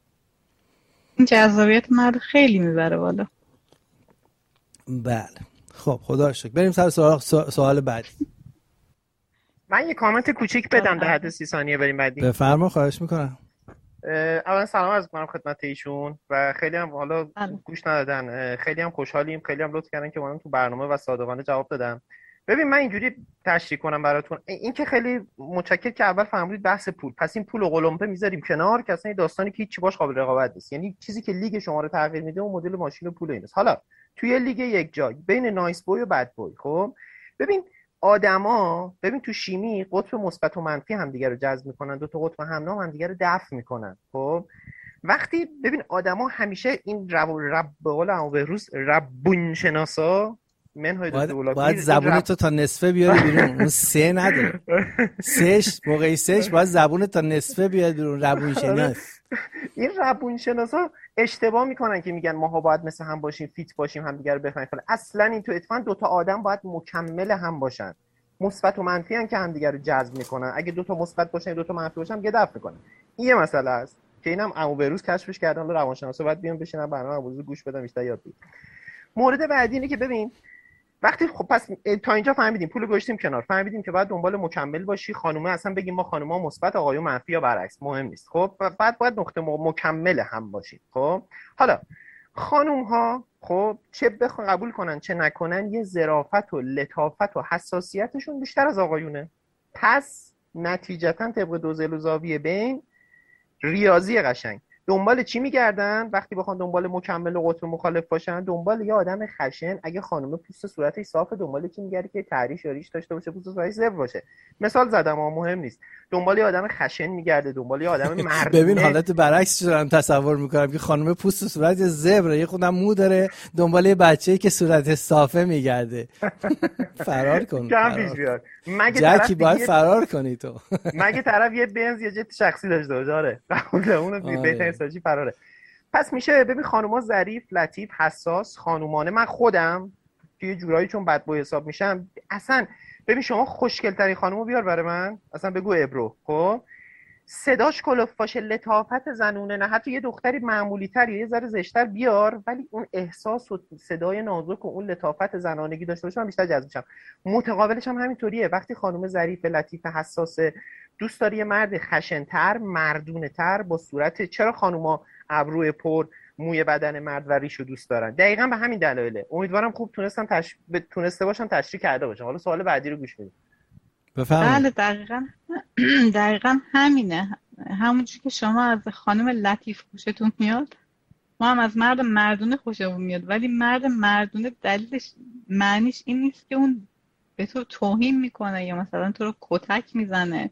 [SPEAKER 2] جذابیت مرد خیلی میبره بالا.
[SPEAKER 1] بله خب خدا رو شکر. بریم سر سوال, سوال بعدی.
[SPEAKER 3] من یه کامنت کوچیک بدم در حد سی ثانیه بریم بعدی.
[SPEAKER 1] بفرما، خواهش میکنم.
[SPEAKER 3] اولا سلام عرض میکنم خدمت ایشون و خیلی هم حالا گوش ندادن، خیلی هم خوشحالیم، خیلی هم لطف کردن که ما تو برنامه و صادقانه جواب دادم. ببین من اینجوری تشریح کنم براتون، این که خیلی متشکر که اول فهمیدید بحث پول، پس این پول و قلمبه میذاریم کنار که اصلا این داستانی که هیچ باش قابل رقابت نیست. یعنی چیزی که لیگ شما رو تغییر میده اون مدل ماشین و پول ایناست. حالا توی لیگ یک جای بین نایس بوی و بد بوی، خب ببین آدما، ببین تو شیمی قطب مثبت و منفی همدیگه رو جذب میکنن، دو تا قطب همنام همدیگه رو دفع میکنن. خب وقتی ببین آدما همیشه این رب رب به قول عمو بهروز ربون شناسا منهای
[SPEAKER 1] باید,
[SPEAKER 3] دولت
[SPEAKER 1] باید زبون تو تا نصفه بیاری بیرون. اون سه نداره، سهش موقعی سهش باید زبون تا نصفه بیاری بیرون. ربون شناس،
[SPEAKER 3] این ربون شناسا اشتباه میکنن که میگن ماها باید مثل هم باشیم، فیت باشیم، همدیگه رو بفهمیم. اصلا این تو اتفاقا دو تا آدم باید مکمل هم باشن، مثبت و منفی ان که همدیگه رو جذب میکنن. اگه دو تا مثبت باشن دو تا منفی باشن دیگه دفع میکنن. این یه مسئله است که اینم عمو بهروز کشفش کردن. روانشناسا باید بیان بشینن برنامه عمو گوش بدن بیشتر یاد بگیرن. مورد بعدی اینه که ببین وقتی خب پس تا اینجا فهمیدیم پول گذاشتیم کنار، فهمیدیم که باید دنبال مکمل باشی. خانومه اصلا بگیم ما خانوما مثبت آقایون منفی یا برعکس مهم نیست. خب بعد باید نقطه مکمل هم باشید. خب حالا خانوم ها خب چه بخوان قبول کنن چه نکنن یه ظرافت و لطافت و حساسیتشون بیشتر از آقایونه. پس نتیجتا طبق دوزل و زاویه بین ریاضی قشنگ دنبال چی میگردن وقتی بخوان دنبال مکمل و قطب مخالف باشن؟ دنبال یه آدم خشن. اگه خانم پوست صورتش صافه دنبال چی میگردی که تحریش یا ریش داشته باشه، پوست صورتش زبر باشه. مثال زدم اما مهم نیست. دنبال یه آدم خشن میگرده، دنبال یه آدم مردونه.
[SPEAKER 1] ببین حالت برعکس دارم تصور میکنم که خانم پوست صورت زبر، یه خودم مو داره، دنبال یه بچه‌ای که صورتش صافه میگرده. فرار کن.
[SPEAKER 3] کم پیش بیار. مگه
[SPEAKER 1] جکی باید فرار کنی تو.
[SPEAKER 3] مگه طرف یه بنز یا جت شخصی داشته باشه؟ آره. اون بهترین استراتژی فراره. پس میشه ببین خانوما ظریف، لطیف، حساس، خانومانه. من خودم که یه جورایی چون بد بوی حساب میشم، اصلا ببین شما خوشگل ترین خانومو بیار برای من، اصلا بگو ابرو، خب صداش کلوف باشه، لطافت زنونه، نه حتی یه دختری معمولی تر یا یه ذره زشتر بیار، ولی اون احساس و صدای نازک و اون لطافت زنانگی داشته باشه من بیشتر جذب میشم. متقابلش هم همینطوریه. وقتی خانم ظریف، لطیف، حساسه، دوست داری یه مرد خشن‌تر، مردونه‌تر با صورت. چرا خانوما ابروی پر، موی بدن مرد و ریشو دوست دارن؟ دقیقاً به همین دلایله. امیدوارم خوب تونستم تش... تونسته باشم تشریح کرده باشم. حالا سوال بعدی رو گوش بدید.
[SPEAKER 1] بفرمایید.
[SPEAKER 2] بله دقیقاً دقیقاً همینه. همونجوری که شما از خانم لطیف خوشتون میاد، ما هم از مرد مردونه خوشمون میاد. ولی مرد مردونه دلیلش معنیش این نیست که اون به تو توهین میکنه یا مثلا تو رو کتک میزنه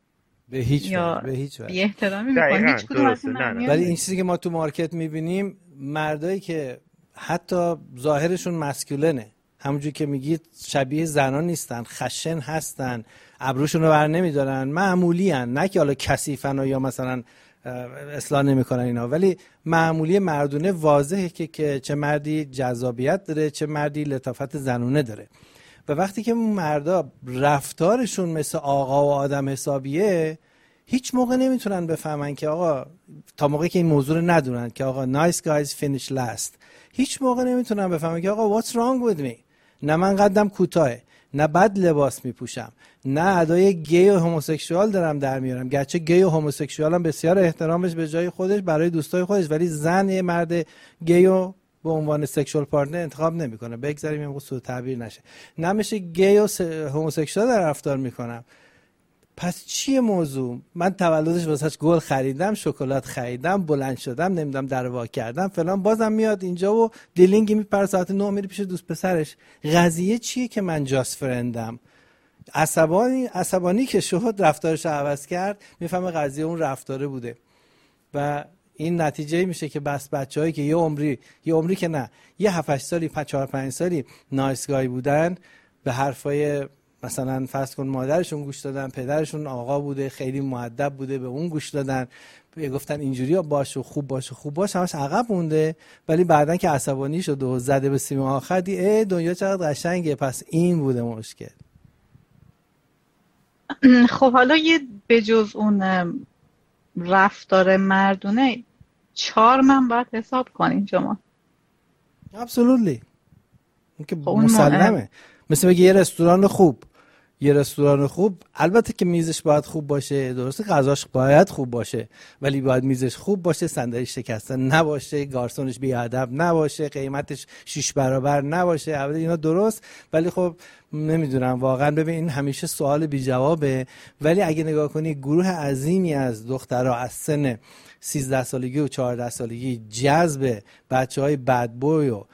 [SPEAKER 1] به هیچ
[SPEAKER 2] یا
[SPEAKER 1] وجه، به هیچ وجه.
[SPEAKER 2] بی احترامی میکنه. هیچ کدوم از این معنی.
[SPEAKER 1] ولی این چیزی که ما تو مارکت میبینیم، مردایی که حتی ظاهرشون مسکولنه، همونجوری که میگید شبیه زنان نیستن، خشن هستن، ابروشون رو بر نمیدارن، معمولی هن. نه که حالا کثیفن و یا مثلا اصلاح نمیکنن اینا، ولی معمولی مردونه. واضحه که, که چه مردی جذابیت داره، چه مردی لطافت زنونه داره. و وقتی که مردا رفتارشون مثل آقا و آدم حسابیه، هیچ موقع نمیتونن بفهمن که آقا، تا موقعی که این موضوع رو ندونن که آقا nice guys finish last، هیچ موقع نمیتونن بفهمن که آقا what's wrong with me. نه من قدم کوتاهه، نه بد لباس میپوشم، نه ادای گی و هموسکسوال دارم در میارم، گرچه گی و هموسکسوال هم بسیار احترامش به جای خودش برای دوستای خودش، ولی زن یه مرد گی و به عنوان سکشوال پارتنر انتخاب نمیکنه. بگذاریم این سوء تعبیر نشه. نمیشه گی و هموسکسوال در رفتار میکنم. پس چیه موضوع؟ من تولدش واسش گل خریدم، شکلات خریدم، بلند شدم، نمیدونم در وا کردم فلان، بازم میاد اینجا و دیلینگ میپره ساعت نه میره پیش دوست پسرش. قضیه چیه که من جاست فرندم؟ عصبانی عصبانی که شد، رفتارش عوض کرد، میفهمه قضیه اون رفتاره بوده. و این نتیجه میشه که بس بچه‌هایی که یه عمری یه عمری که نه یه هفت هشت سالی چهار پنج سالی نایس گای بودن، به حرفای مثلا فرض کن مادرشون گوش دادن، پدرشون آقا بوده خیلی مؤدب بوده به اون گوش دادن، گفتن اینجوری باشه خوب باشه خوب باشه، همش عقب مونده. ولی بعدن که عصبانی شد و زده به سیم آخر، دی ای دنیا چقدر قشنگه. پس این بوده مشکل.
[SPEAKER 2] خب حالا یه بجز اون رفتار مردونه، چهار من باید حساب کنیم شما.
[SPEAKER 1] ابسولوتلی. اون که مسلمه. مثل بگی یه رستوران خوب، یه رستوران خوب البته که میزش باید خوب باشه، درسته غذاش باید خوب باشه، ولی باید میزش خوب باشه، صندلی شکسته نباشه، گارسونش بیادب نباشه، قیمتش شش برابر نباشه. البته اینا درست، ولی خب نمیدونم واقعا. ببین این همیشه سوال بی جوابه، ولی اگه نگاه کنی گروه عظیمی از دخترها از سن سیزده سالگی و چهارده سالگی جذب بچهای بد بوی و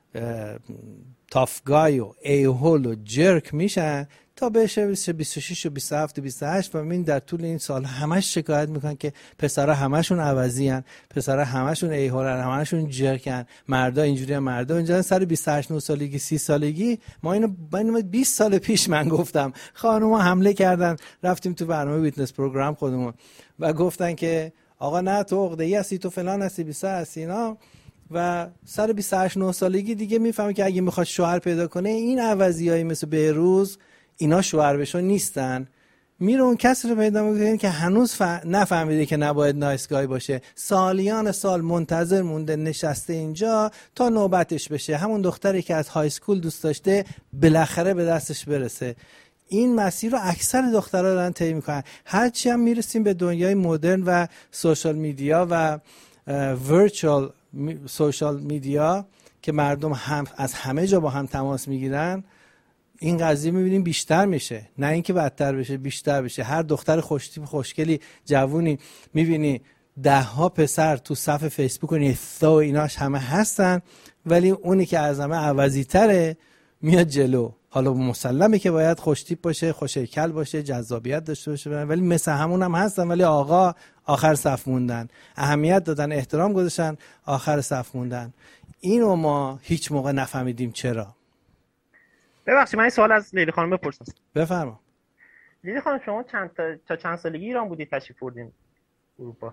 [SPEAKER 1] تافگای و ایهول و جرک میشن تا بشه بیست و شش و بیست و هفت و بیست و هشت. و من در طول این سال همش شکایت میکنن که پسرها همشون عوضی ان، پسرها همشون ایهولن، همشون جرکن، مردا اینجوری ان، مردا اینجوری. سر بیست و هشت سالگی سی سالگی ما اینو اینو بیست سال پیش من گفتم، خانوما حمله کردن، رفتیم تو برنامه ویتنس پروگرام خودمون و گفتن که آقا نه تو عقده‌ای هستی، تو فلان هستی، بیست هستی اینا. و سر بیست و هشت سالگی دیگه میفهمه که اگه میخواد شوهر پیدا کنه این عوضیایی مثل بهروز اینا شوهر بشون نیستن. میره اون کسی رو پیدا میکنه که هنوز ف... نفهمیده که نباید نایسگای باشه، سالیان سال منتظر مونده نشسته اینجا تا نوبتش بشه، همون دختری که از های اسکول دوست داشته بالاخره به دستش برسه. این مسیر رو اکثر دخترها دارن طی میکنن. هرچی هم میرسیم به دنیای مدرن و سوشال میدیا و ورچوال سوشال میدیا که مردم هم از همه جا با هم تماس میگیرن، این قضیه میبینیم بیشتر میشه، نه اینکه بدتر بشه، بیشتر بشه. هر دختر خوشتیپ خوشگلی جوونی میبینی ده ها پسر تو صف فیسبوک و نیستا و ایناش همه هستن، ولی اونی که از همه عوضی تره میاد جلو. حالا مسلمه که باید خوشتیپ باشه، خوش‌هیکل باشه، جذابیت داشته باشه، ولی مثل همون هم هستن، ولی آقا آخر صف موندن، اهمیت دادن، احترام گذاشتن، آخر صف موندن. اینو ما هیچ موقع نفهمیدیم چرا.
[SPEAKER 3] ببخشید من این سوال از لیلی خانم بپرسم.
[SPEAKER 1] بفرما.
[SPEAKER 3] لیلی خانم شما چند تا, تا چند سالگی ایران بودید تشریف بردین اروپا؟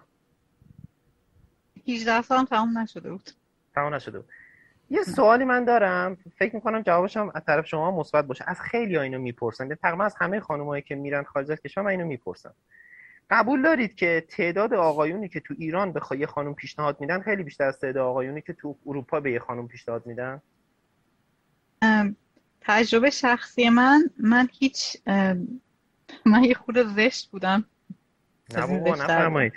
[SPEAKER 2] هجده سالم تمام نشده بود.
[SPEAKER 3] تمام نشده بود. یه سوالی من دارم، فکر میکنم جوابش هم از طرف شما مثبت باشه. از خیلی‌ها اینو میپرسن، تقریبا از همه خانمایی که میرن خارج از کشور من اینو میپرسن. قبول دارید که تعداد آقایونی که تو ایران به یه خانم پیشنهاد میدن خیلی بیشتر از تعداد آقایونی که تو اروپا به یه خانم پیشنهاد میدن؟
[SPEAKER 2] تجربه شخصی من من هیچ من یه خورده زشت بودم.
[SPEAKER 3] نه بابا نفرمایید.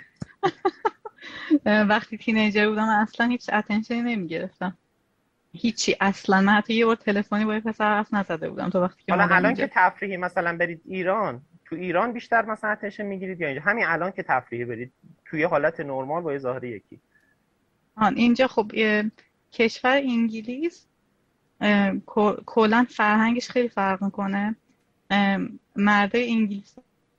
[SPEAKER 2] وقتی تینیجر بودم اصلا هیچ اتنشنی نمیگرفتم، هیچی اصلا. من حتی یه بار تلفنی با یه پسر حرف نزده بودم تا وقتی که
[SPEAKER 3] حالا الان اینجا. که تفریحی مثلا برید ایران، تو ایران بیشتر مثلا اتنشن میگیرید یا اینجا؟ همین الان که تفریحی برید توی حالت نرمال با یه ظاهر یکی؟
[SPEAKER 2] آن اینجا خب کشور انگلیس کلا فرهنگش خیلی فرق میکنه. مردای انگلیس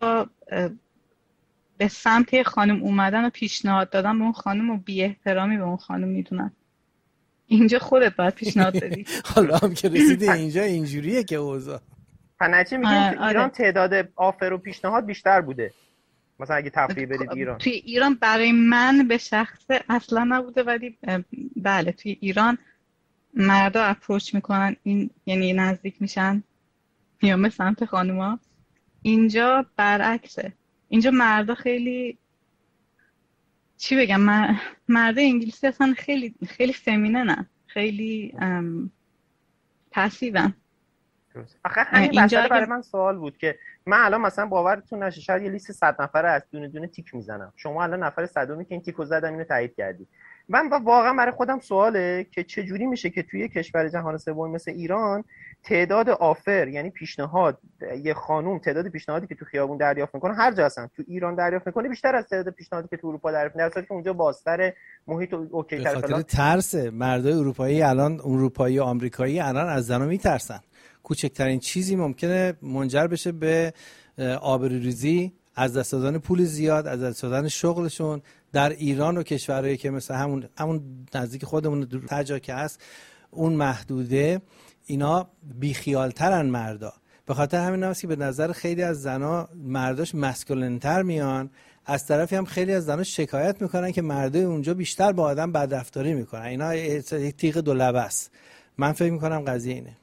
[SPEAKER 2] به سمت خانم اومدن و پیشنهاد دادن به اون خانم و بی احترامی به اون خانم میدونن. اینجا خودت باید پیشنهاد بدی.
[SPEAKER 1] حالا هم که رسیدی اینجا اینجوریه که اوضاع.
[SPEAKER 3] پنچه میگیم که ایران تعداد آفر و پیشنهاد بیشتر بوده مثلا اگه تفریح برید ایران؟
[SPEAKER 2] توی ایران برای من به شخصه اصلا نبوده، ولی بله توی ایران مردا اپروچ میکنن، این یعنی نزدیک میشن یا به سمت خانوما. اینجا برعکسه، اینجا مردا خیلی چی بگم، مرد انگلیسی اصلا خیلی خیلی فمیننن، خیلی پسیون.
[SPEAKER 3] آخه همین مسئله برای من سوال بود که من الان مثلا باورتون نشه شاید یه لیست صد نفره از دونه دونه تیک میزنم، شما الان نفر صدومی که این تیکو زدم اینو تایید کردی. من واقعا برای خودم سواله که چه جوری میشه که توی کشور جهان سوم مثل ایران تعداد آفر، یعنی پیشنهاد یه خانوم، تعداد پیشنهادی که تو خیابون دریافت میکنه هر جا هستن تو ایران دریافت میکنه بیشتر از تعداد پیشنهادی که تو اروپا دریافت میکنه، در حالی که اونجا بازتر، محیط اوکی تر.
[SPEAKER 1] به خاطر ترس مردای اروپایی الان اروپایی و آمریکایی الان از زنا میترسن. کوچکترین چیزی ممکنه منجر بشه به آبروریزی، از دست دادن پول زیاد، از دست دادن شغلشون. در ایران و کشورهایی که مثل همون همون نزدیک خودمون تجا که هست اون محدوده، اینا بیخیالترن مردا. به خاطر همین هست که به نظر خیلی از زنا مرداش مسکولین‌تر میان، از طرفی هم خیلی از زنا شکایت میکنن که مردای اونجا بیشتر با آدم بدرفتاری میکنن. اینا یک تیغ دو لبه است. من فکر میکنم قضیه اینه.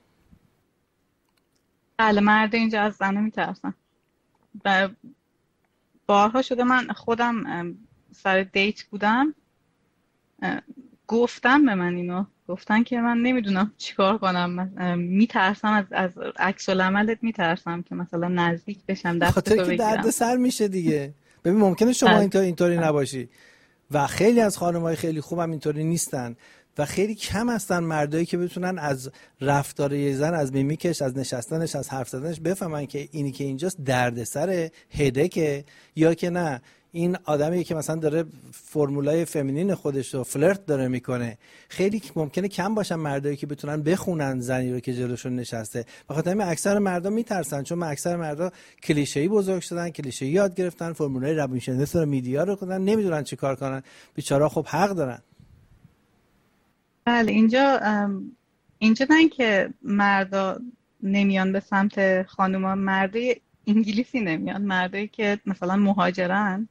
[SPEAKER 2] بله مرد اینجا از زنه میترسن. بارها شده من خودم سر دیت بودم، گفتم به من اینو، گفتن که من نمیدونم چیکار کنم، من میترسم از از عکس العملت، میترسم که مثلا نزدیک بشم دست
[SPEAKER 1] خاطر
[SPEAKER 2] تو
[SPEAKER 1] که
[SPEAKER 2] بگیرم.
[SPEAKER 1] درد سر میشه دیگه. ببین ممکنه شما اینطور اینطوری نباشی و خیلی از خانم‌های خیلی خوب هم اینطوری نیستن و خیلی کم هستن مردایی که بتونن از رفتار یه زن، از میمیکش، از نشستنش، از حرف زدنش بفهمن که اینی که اینجاست دردسر، هدکه، یا که نه این آدمی که مثلا داره فرمولای فمینین خودش رو فلرت داره میکنه. خیلی ممکنه کم باشن مردایی که بتونن بخونن زنی رو که جلوشون نشسته. بخاطر همین اکثر مردا میترسن، چون اکثر مردا کلیشه‌ای بزرگ شدن، کلیشه‌ای یاد گرفتن، فرمولای روانشناسی رو میدیا رو خوندن، نمیدونن چیکار کنن. بیچاره‌ها خب حق دارن.
[SPEAKER 2] بله اینجا اینجا نه که مردا نمیان به سمت خانوما، مرده انگلیسی نمیان، مردایی که مثلا مهاجرن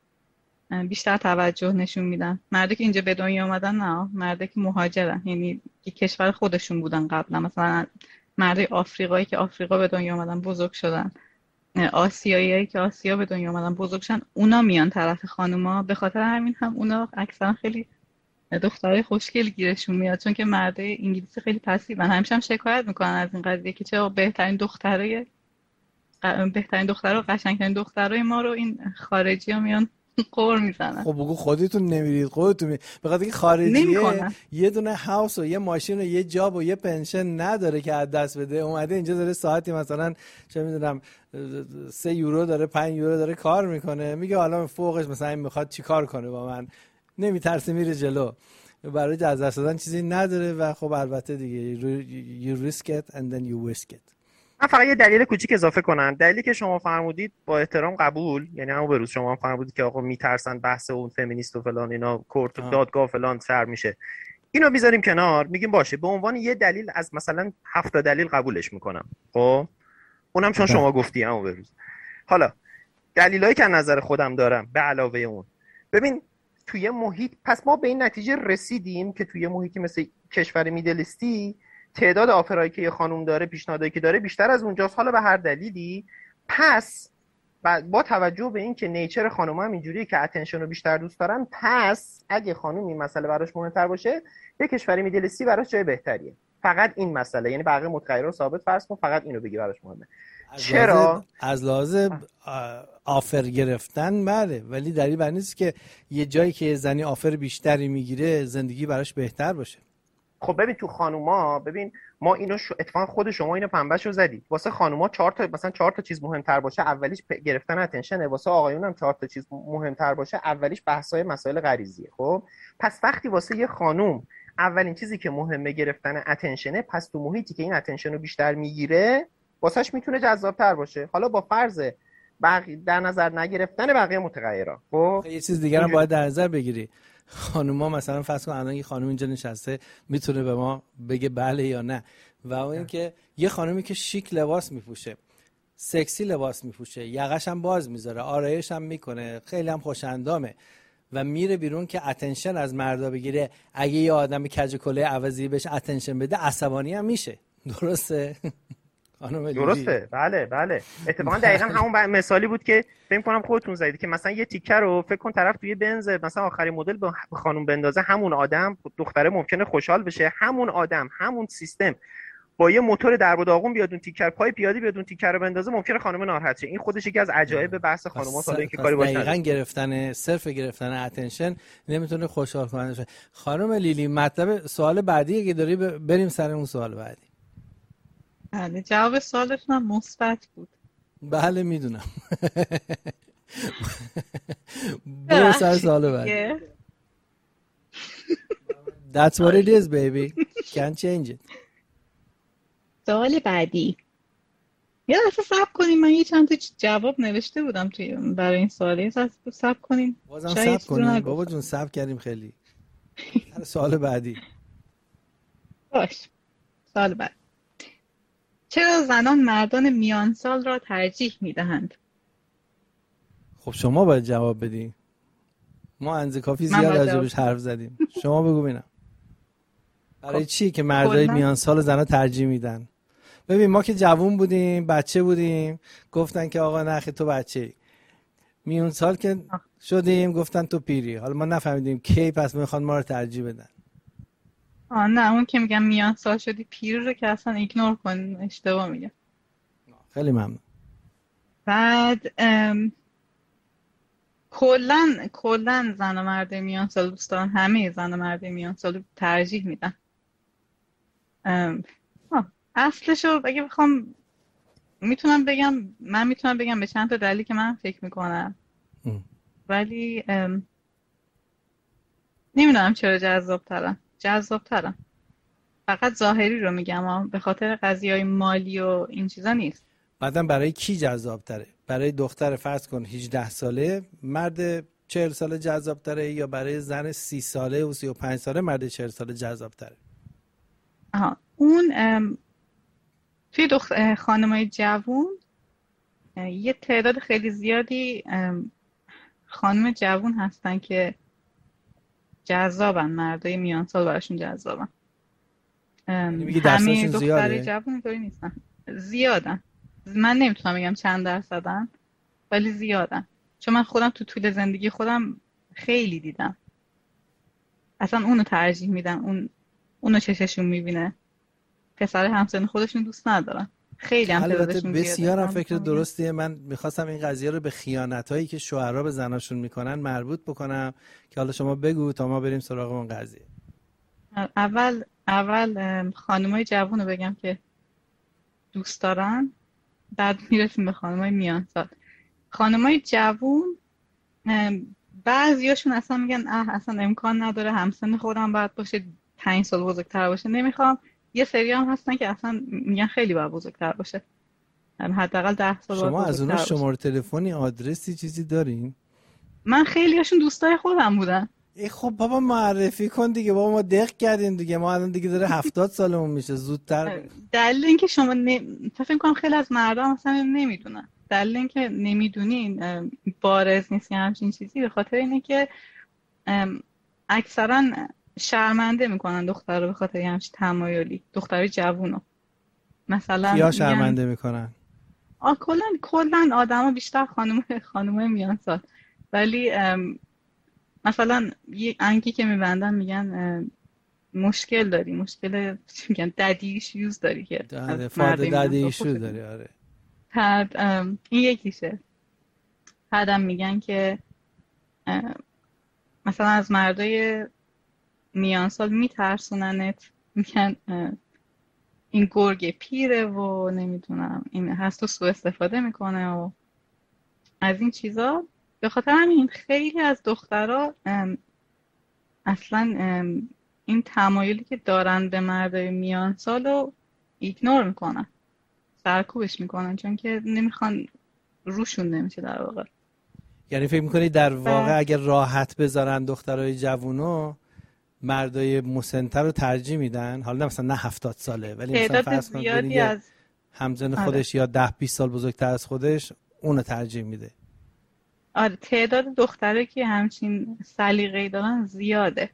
[SPEAKER 2] بیشتر توجه نشون میدن. مردی که اینجا به دنیا اومدن نه، مردی که مهاجرن، یعنی که کشور خودشون بودن قبلا، مثلا مردی آفریقایی که آفریقا به دنیا اومدن بزرگ شدن، آسیاییایی که آسیا به دنیا اومدن بزرگ شدن، اونا میان طرف خانوما. به خاطر همین هم اونا اکثرا خیلی دخترای خوشگل گیرشون میاد، چون که مردای انگلیسی خیلی پسیون. همیشه هم شکایت میکنن از این قضیه که چرا بهترین دخترای بهترین دخترها و قشنگترین دخترای ما رو این خارجی ها میان قور میزنن.
[SPEAKER 1] خب بگو خودتون نمیرید، خودتون می... به خاطر اینکه خارجیه یه دونه هاوس و یه ماشین و یه جاب و یه پنشن نداره که از دست بده، اومده اینجا داره ساعتی مثلا چه میدونم سه یورو داره، پنج یورو داره کار میکنه، میگه حالا فوقش مثلا این میخواد چی کار کنه با من، نمیترسه میره جلو، برای از دست دادن چیزی نداره. و خب البته دیگه you risk it and then you risk it.
[SPEAKER 3] من فقط یه دلیل کوچیک اضافه کنم. دلیلی که شما فرمودید با احترام قبول، یعنی همون به روز شما هم فرمودید که آقا میترسن بحث اون فمینیست و فلان اینا کورت و دادگاه فلان سر میشه، اینو میذاریم کنار، میگیم باشه به عنوان یه دلیل از مثلا هفت دلیل قبولش میکنم. خب اونم چون شما گفتی همون به روز. حالا دلیلایی که نظر خودم دارم به علاوه اون، ببین توی محیط، پس ما به این نتیجه رسیدیم که توی محیطی مثل کشور میدلیستی تعداد آفرایی که یه خانوم داره، پیشنهادایی که داره بیشتر از اونجاست، حالا به هر دلیلی. پس با توجه به این که نیچر خانوما هم اینجوریه که اتنشن رو بیشتر دوست دارن، پس اگه خانوم این مسئله براش مهمتر باشه، یه کشور میدلیستی براش جای بهتریه. فقط این مسئله، یعنی بقیه متغیرها رو ثابت فرض کن، فقط اینو بگی براش مهمه. چرا؟
[SPEAKER 1] از لحاظ آفر گرفتن بله، ولی دلیل بر نیست که یه جایی که زنی آفر بیشتری میگیره زندگی براش بهتر باشه.
[SPEAKER 3] خب ببین تو خانوما، ببین ما اینو ش... اتفاقا خود شما اینو پنبهشو زدید. واسه خانوما چهار تا مثلا چهار تا چیز مهمتر باشه، اولیش پ... گرفتن اتنشنه. واسه آقایون هم چهار تا چیز مهمتر باشه، اولیش بحث‌های مسائل غریزیه. خب پس وقتی واسه یه خانوم اولین چیزی که مهمه گرفتن اتنشنه، پس تو محیطی که این اتنشن رو بیشتر میگیره واسهش میتونه جذاب‌تر باشه. حالا با فرض بقیه در نظر نگرفتن بقیه متغیرها. خب
[SPEAKER 1] یه چیز دیگه هم باید در نظر بگیری. خانوما مثلا فرض کن الان یه خانم اینجا نشسته میتونه به ما بگه بله یا نه، و اون اینکه یه خانومی که شیک لباس میپوشه، سکسی لباس میپوشه، یقش هم باز میذاره، آرایش هم میکنه، خیلی هم خوش اندامه و میره بیرون که اتنشن از مردا بگیره، اگه یه آدم کج کله عوضی بهش اتنشن بده عصبانی هم میشه. درسته؟
[SPEAKER 3] درسته، بله بله. اتفاقا دقیقاً همون مثالی بود که فکر کنم خودتون زدید که مثلا یه تیکه رو فکر کن طرف توی بنز مثلا آخرین مدل به خانم بندازه، همون آدم دختره ممکنه خوشحال بشه، همون آدم همون سیستم با یه موتور درب و داغون بیاد اون تیکر پای پیاده بیاد اون تیکر رو بندازه، ممکنه خانم ناراحت شه. این خودش یکی از عجایب بحث خانم‌ها ساله که کاری باشه.
[SPEAKER 1] دقیقاً گرفتن صرف گرفتن اتنشن نمیتونه خوشحال کننده شه. خانم لیلی مطلب سوال بعدی که داری بریم سر اون سوال بعدی.
[SPEAKER 2] بله جواب سوالتون هم مثبت بود.
[SPEAKER 1] بله میدونم. برو سر سوال بعدی. That's what it is baby. Can't change it.
[SPEAKER 2] سوال بعدی. یه دفعه صبر کنیم، من یه چند تا جواب نوشته بودم توی برای این سوالی، صبر کنیم.
[SPEAKER 1] بازم صبر کنیم بابا جون، صبر کردیم خیلی. سوال بعدی.
[SPEAKER 2] باش. سوال بعد. چرا زنان مردان میان سال را ترجیح میدهند؟
[SPEAKER 1] خب شما باید جواب بدی. ما انزه کافی زیاد راجبش حرف زدیم. شما بگو ببینم. برای چی که مردای میان سال زنا ترجیح میدن؟ ببین ما که جوون بودیم، بچه بودیم، گفتن که آقا نخی تو بچه‌ای. میان سال که شدیم گفتن تو پیری. حالا ما نفهمیدیم کی پس میخوان ما رو ترجیح بدن.
[SPEAKER 2] آه نه، اون که میگم میان سال شدی پیر رو که اصلا ایگنور کن، اشتباه میگم.
[SPEAKER 1] خیلی ممنون.
[SPEAKER 2] بعد کلا کلا زن و مرد میان سال دوست دارن، همه زن و مرد میان سال ترجیح میدن. اصلشو اگه بخوام میتونم بگم، من میتونم بگم به چند تا دلیلی که من فکر میکنم، ولی نمیدونم چرا جذاب ترم جذاب ترم فقط ظاهری رو میگم، به خاطر قضیه‌های مالی و این چیزا نیست.
[SPEAKER 1] بعدم برای کی جذاب تره؟ برای دختر فرض کن هجده ساله مرد چهل ساله جذاب تره، یا برای زن سی ساله و سی و پنج ساله مرد چهل ساله جذاب تره؟
[SPEAKER 2] آها اون ام، توی دختر خانمای جوون یه تعداد خیلی زیادی خانم جوون هستن که جذابن، مردای میان سال براشون جذابن. همه دخترای جوون اینطوری نیستن، زیادن. من نمیتونم بگم چند درصدن ولی زیادن، چون من خودم تو طول زندگی خودم خیلی دیدم اصلا اونو ترجیح میدن، اون اونو چششون میبینه، پسر همسن خودشون دوست ندارن. خیلی هم تعدادشون زیاده.
[SPEAKER 1] بسیار هم فکر درستیه. من میخواستم این قضیه رو به خیانتایی که شوهرها به زناشون میکنن مربوط بکنم که حالا شما بگو تا ما بریم سراغ اون قضیه.
[SPEAKER 2] اول اول خانمای جوون رو بگم که دوست دارن، بعد میرسیم به خانمای میان سال. خانمای جوون بعضیاشون اصلا میگن اه اصلا امکان نداره همسن خودم باید باشه، پنج سال بزرگتر باشه نمیخوام. یه سری هم هستن که اصلا میگن خیلی باید بزرگتر باشه، حداقل ده سال.
[SPEAKER 1] شما از اونها شماره تلفنی، آدرسی، چیزی دارین؟
[SPEAKER 2] من خیلیاشون دوستای خودم بودن.
[SPEAKER 1] ای خب بابا معرفی کن دیگه بابا، ما دق کردیم دیگه، ما الان دیگه داره هفتاد سالمون میشه، زودتر.
[SPEAKER 2] دلیل اینکه شما ن... فکر کنم خیلی از مردم اصلا نمیدونن. دلیل اینکه نمیدونین بارز نیست یا همچین چیزی، به خاطر اینه که اکثرا شرمنده میکنن دختر رو به خاطر همچین تمایلی، دختر جوونو مثلا.
[SPEAKER 1] یا شرمنده میکنن؟
[SPEAKER 2] آه کلا کلا آدما بیشتر خانم خانمای میان سال، ولی مثلا یه انگی که میبندن میگن مشکل داری، مشکل چی میگن ددی ایشوز داری که
[SPEAKER 1] فادر ددی ایشوز داری. آره
[SPEAKER 2] بعد این یکیشه. بعدم میگن که مثلا از مردای میان سال میترسوننت، میگن این گرگ پیره و نمیدونم این هست و سوء استفاده میکنه و از این چیزا. به خاطر همین خیلی از دخترها اصلا این تمایلی که دارن به مردای میان سال رو ایگنور میکنن، سرکوبش میکنن، چون که نمیخوان، روشون نمیشه در واقع.
[SPEAKER 1] یعنی فکر میکنی در واقع اگر راحت بذارن دخترای جوونو، مردای مسن‌تر رو ترجیح میدن؟ حالا مثلا نه هفتاد ساله ولی مثلا فرض کن از همزن خودش یا ده بیست سال بزرگتر از خودش اونو ترجیح میده.
[SPEAKER 2] آره تعداد دختره که همچین سلیقه‌ای دارن زیاده،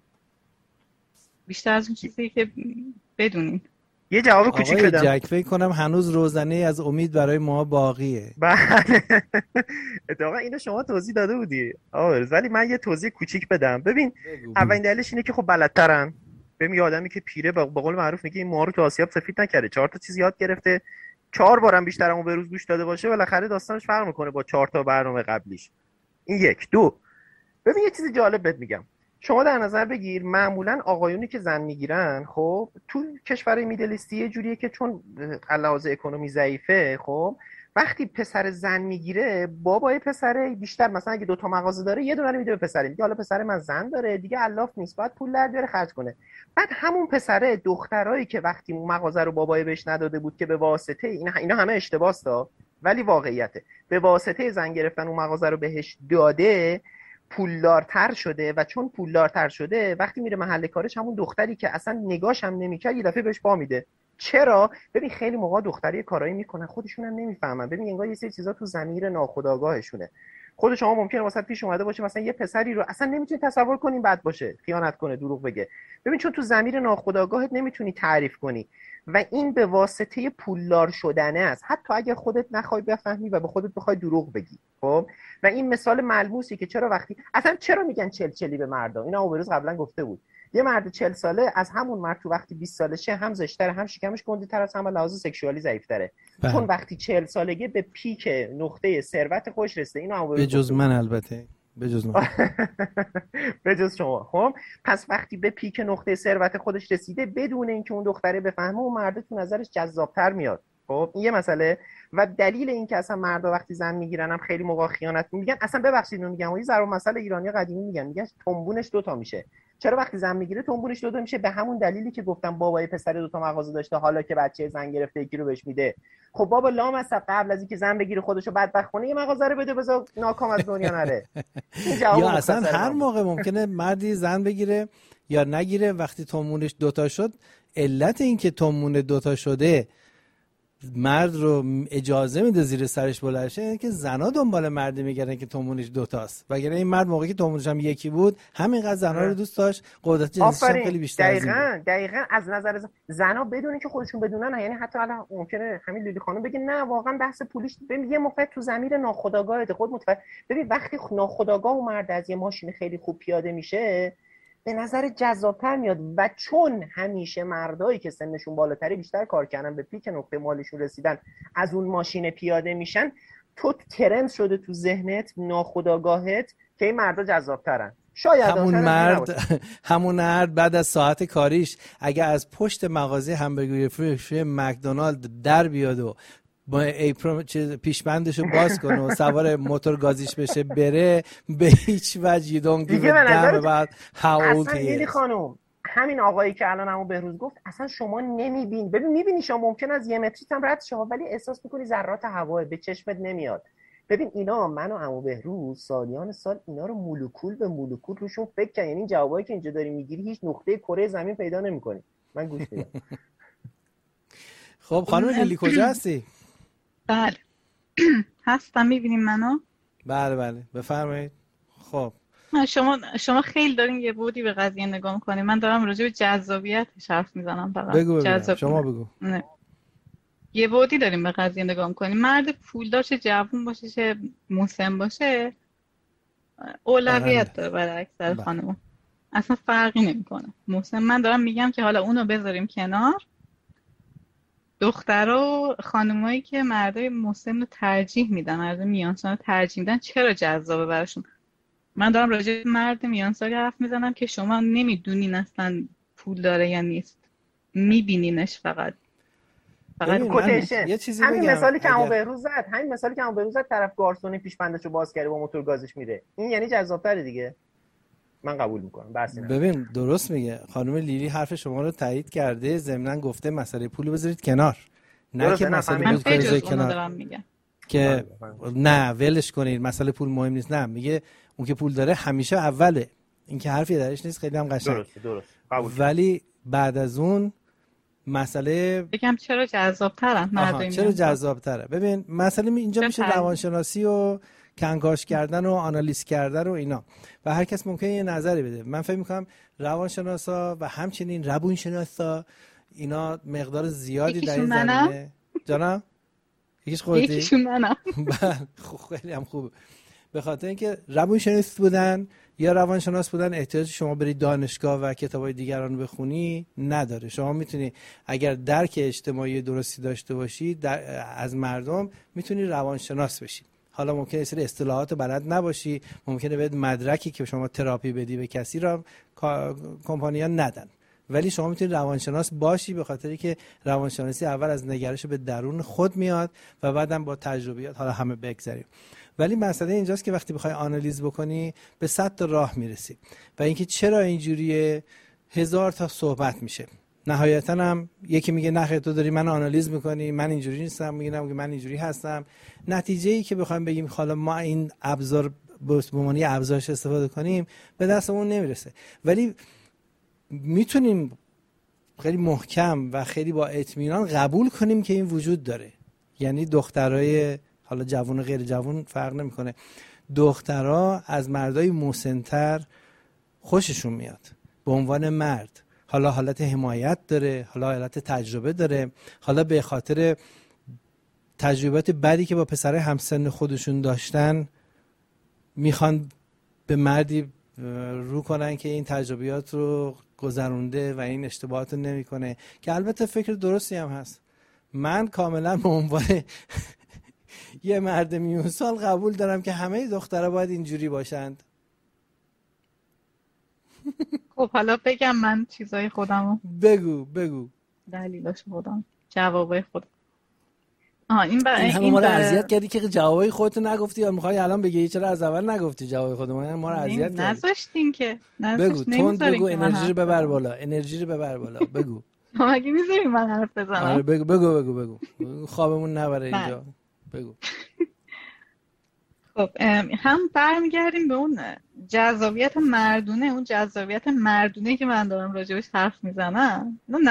[SPEAKER 2] بیشتر از اون چیزی که بدونین.
[SPEAKER 3] یه جواب کوچیک بدم.
[SPEAKER 1] آقای جک فکر کنم هنوز روزنه از امید برای ما باقیه.
[SPEAKER 3] بله اتفاقا اینو شما توضیح داده بودی آقا، ولی من یه توضیح کوچیک بدم. ببین اولین دلیلش اینه که خب بلدترن. ببین یه آدمی که پیره به قول معروف میگه این موها رو تو آسیاب سفید نکرده، چهار تا چیز یاد گرفته، چهار بارم بیشتر همون به روز گوش داده باشه، بالاخره داستانش فرق میکنه با چهار تا برنامه قبلیش. این یک. دو، ببین یه چیز جالب بهت میگم. شما در نظر بگیر معمولا آقایونی که زن میگیرن، خب تو کشورهای میدلیستی یه جوریه که چون لحاظ اکونومی ضعیفه، خب وقتی پسر زن میگیره بابای پسر بیشتر، مثلا اگه دو تا مغازه داره یه دونه رو میده به پسره، میگه حالا پسر من زن داره دیگه الاف نیست، باید پول در بیاره خرج کنه. بعد همون پسره دخترایی که وقتی اون مغازه رو بابای بهش نداده بود که به واسطه اینا اینا همه اشتباهه ولی واقعیته، به واسطه زن گرفتن اون مغازه رو بهش داده پولدارتر شده، و چون پولدارتر شده وقتی میره محل کارش همون دختری که اصلا نگاش هم نمیکرد یه دفعه بهش پا میده. چرا؟ ببین خیلی موقع دختری کارایی میکنن خودشون هم نمیفهمن. ببین انگار یه سری چیزا تو ضمیر ناخودآگاهشونه. خود شما ممکنه واسه پیش اومده باشه مثلا یه پسری رو اصلا نمیتونی تصور کنی بد باشه، خیانت کنه، دروغ بگه. ببین چون تو ضمیر ناخودآگاهت نمیتونی تعریف کنی و این به واسطه پولدار شدنه است، حتی اگر خودت نخوای بفهمی و به خودت بخوای دروغ بگی. خب و این مثال ملموسی که چرا وقتی اصلا چرا میگن چلچلی به مردا، اینا اوبروز قبلا گفته بود. یه مرد چهل ساله از همون مرد تو وقتی بیست سالشه هم زشتره، هم شکمش گنده‌تر است، هم لحاظ سکشوالی ضعیف‌تره، چون وقتی چهل سالگی به پیک نقطه ثروت خودش رسیده. اینو
[SPEAKER 1] به جز من البته به جز من
[SPEAKER 3] به جز شما. خب پس وقتی به پیک نقطه ثروت خودش رسیده بدون اینکه اون دختره بفهمه اون مرد تو نظرش جذاب‌تر میاد. خب این یه مسئله. و دلیل این که اصلا مردا وقتی زن میگیرن هم خیلی موقع خیانت میگن، اصلا ببخشید اون میگم، این ضرب مسئله ایرانی قدیمی میگن، میگن تنبونش دوتا میشه. چرا وقتی زن میگیره تنبونش دوتا میشه؟ به همون دلیلی که گفتم بابای پسر دوتا مغازه داشته، حالا که بچه زن گرفته یکی رو بهش میده. خب بابا لامصب قبل از اینکه زن بگیره خودشو بدبخت کنه یه مغازه رو بده بذار ناکام از دنیا نره.
[SPEAKER 1] یا اصلا هر موقع ممکنه مردی زن بگیره یا نگیره، وقتی تنبونش دوتا شد، علت این که تنبون دوتا شده مرد رو اجازه میده زیر سرش بلند شه اینه که زنا دنبال مردی میگردن که تومونش دوتاست، وگرنه این مرد موقعی که تومونش هم یکی بود همینقدر زنا رو دوست داشت، قدرت جنسیش هم خیلی بیشتر.
[SPEAKER 3] دقیقاً دقیقاً از نظر زنا بدون اینکه خودشون بدونن، یعنی حتی الان ممکنه همین لیلی خانم بگه نه واقعا بحث پولیش ببین یه موقع تو ضمیر ناخودآگاهت خود متفکر. ببین وقتی ناخودآگاه اون مرد از یه ماشین خیلی خوب پیاده میشه به نظر جذاب‌تر میاد، و چون همیشه مردایی که سنشون بالاتره بیشتر کار کردن به پیک نقطه مالیشون رسیدن از اون ماشین پیاده میشن، تو ترند شده تو ذهنت ناخودآگاهت که این مردا جذاب‌ترن. شاید
[SPEAKER 1] همون مرد همون مرد بعد از ساعت کاریش اگه از پشت مغازه همبرگری فروش مکدونالد در بیاد و با اپرون پیشبندشو باز کنه و سوار موتور گازیش بشه بره، به هیچ وجه یدون گیو دم بعد هاولت
[SPEAKER 3] لیلی خانم همین آقایی که الان عمو بهروز گفت اصلا شما نمیبین. ببین میبینی شما ممکن از یه متری هم رد شما ولی احساس میکنی ذرات هوا به چشمت نمیاد. ببین اینا من و عمو بهروز سالیان سال اینا رو مولکول به مولکول روشون فکر کردن، یعنی این جوابایی که اینجا داری میگیری هیچ نقطه کره زمین پیدا نمیکنی. من گوش میدم.
[SPEAKER 1] خب خانم لیلی کجا هستی؟
[SPEAKER 2] بله هستم، میبینیم منو؟
[SPEAKER 1] بله بله بفرمایید. خب
[SPEAKER 2] شما شما خیلی دارین یه بودی به قضیه نگاه میکنید، من دارم راجع به جذابیتش حرف میزنم فقط.
[SPEAKER 1] بگو جذاب. شما بگو.
[SPEAKER 2] نه. یه بودی داریم به قضیه نگاه میکنیم، مرد پولدار چه جوون باشه چه مسن باشه اولویت داره برای اکثر خانم‌ها، اصلا فرقی نمیکنه. مسن من دارم میگم که حالا اونو بذاریم کنار، دخترها و خانمایی که مردای مسن رو ترجیح میدن، مرد میانسان رو ترجیح میدن، چرا جذابه براشون؟ من دارم راجع به مرد میانسالی حرف میزنم که شما نمیدونین اصلا پول داره یا نیست، میبینینش فقط
[SPEAKER 3] فقط کوتیشن. یه چیزی همین مثالی که عمو بهروز زد، همین مثالی که عمو بهروز زد، طرف گارسونی پیشبندشو باز کرده با موتور گازش میره، این یعنی جذاب‌تره دیگه. من قبول میکنم. بس
[SPEAKER 1] ببین درست میگه خانم لیلی، حرف شما رو تایید کرده، ضمناً گفته مسئله پول بذارید کنار، نه که مسئله پول بذارید کنار که نه ولش کنید مسئله پول مهم نیست، نه میگه اون که پول داره همیشه اوله، این که حرفی درش نیست، خیلی هم قشنگ.
[SPEAKER 3] درست درست قبول.
[SPEAKER 1] ولی بعد از اون مسئله
[SPEAKER 2] بگم چرا جذاب‌تره مردم،
[SPEAKER 1] چرا جذاب‌تره. ببین مسئله اینجا میشه روانشناسی و کنکاش کردن و آنالیز کردن و اینا، و هر کس ممکنه یه نظری بده. من فکر می‌کنم روانشناسا و همچنین روانشناسا اینا مقدار زیادی در این زمینه. جانم یکیش خودتی؟
[SPEAKER 2] یکیشون منم.
[SPEAKER 1] خب خیلی هم خوبه. به خاطر اینکه روانشناس بودن یا روانشناس بودن احتیاج شما برید دانشگاه و کتابای دیگران رو بخونی نداره. شما میتونی اگر درک اجتماعی درستی داشته باشی از مردم میتونی روانشناس بشی. حالا ممکنه سری اصطلاحات بلد نباشی، ممکنه بهت مدرکی که شما تراپی بدی به کسی را کمپانی‌ها ندن، ولی شما میتونی روانشناس باشی، به خاطری که روانشناسی اول از نگرش به درون خود میاد و بعدم با تجربیات حالا همه بگذاریم. ولی مسئله اینجاست که وقتی بخوای آنالیز بکنی به صد تا راه میرسی و اینکه چرا اینجوریه هزار تا صحبت میشه. نهایتا هم یکی میگه نه تو داری من آنالیز میکنی، من اینجوری نیستم، میگم که من اینجوری هستم. نتیجه ای که بخوایم بگیم حالا ما این ابزار به عنوان ابزارش استفاده کنیم به دستمون نمیرسه، ولی میتونیم خیلی محکم و خیلی با اطمینان قبول کنیم که این وجود داره. یعنی دخترای حالا جوون و غیر جوون فرق نمیکنه، دخترها از مردای مسن‌تر خوششون میاد به عنوان مرد. حالا حالت حمایت داره، حالا حالت تجربه داره، حالا به خاطر تجربیات بدی که با پسرای همسن خودشون داشتن میخوان به مردی رو کنن که این تجربیات رو گذرونده و این اشتباهات رو نمیکنه، که البته فکر درستی هم هست. من کاملا به عنوان یه مرد میون سال قبول دارم که همه دخترها باید اینجوری باشند.
[SPEAKER 2] خب حالا بگم من چیزای خودمو.
[SPEAKER 1] بگو بگو
[SPEAKER 2] دلیلاش خودم، جوابای خودم. آها این برای
[SPEAKER 1] این همه ما رو اذیت کردی که جوابای خودتو نگفتی، یا میخوای الان بگی چرا از اول نگفتی جوابای خودت؟ ما رو اذیت کردی.
[SPEAKER 2] نذاشتین که
[SPEAKER 1] بگو تون بگو، انرژی رو ببر بالا، انرژی رو ببر بالا. بگو
[SPEAKER 2] مگه میذاری من حرف بزنم؟
[SPEAKER 1] آره بگو بگو بگو بگو خوابمون نبره اینجا. بگو.
[SPEAKER 2] خب هم برمیگردیم به اون جذابیت مردونه، اون جذابیت مردونه که من دارم راجبش حرف میزنم.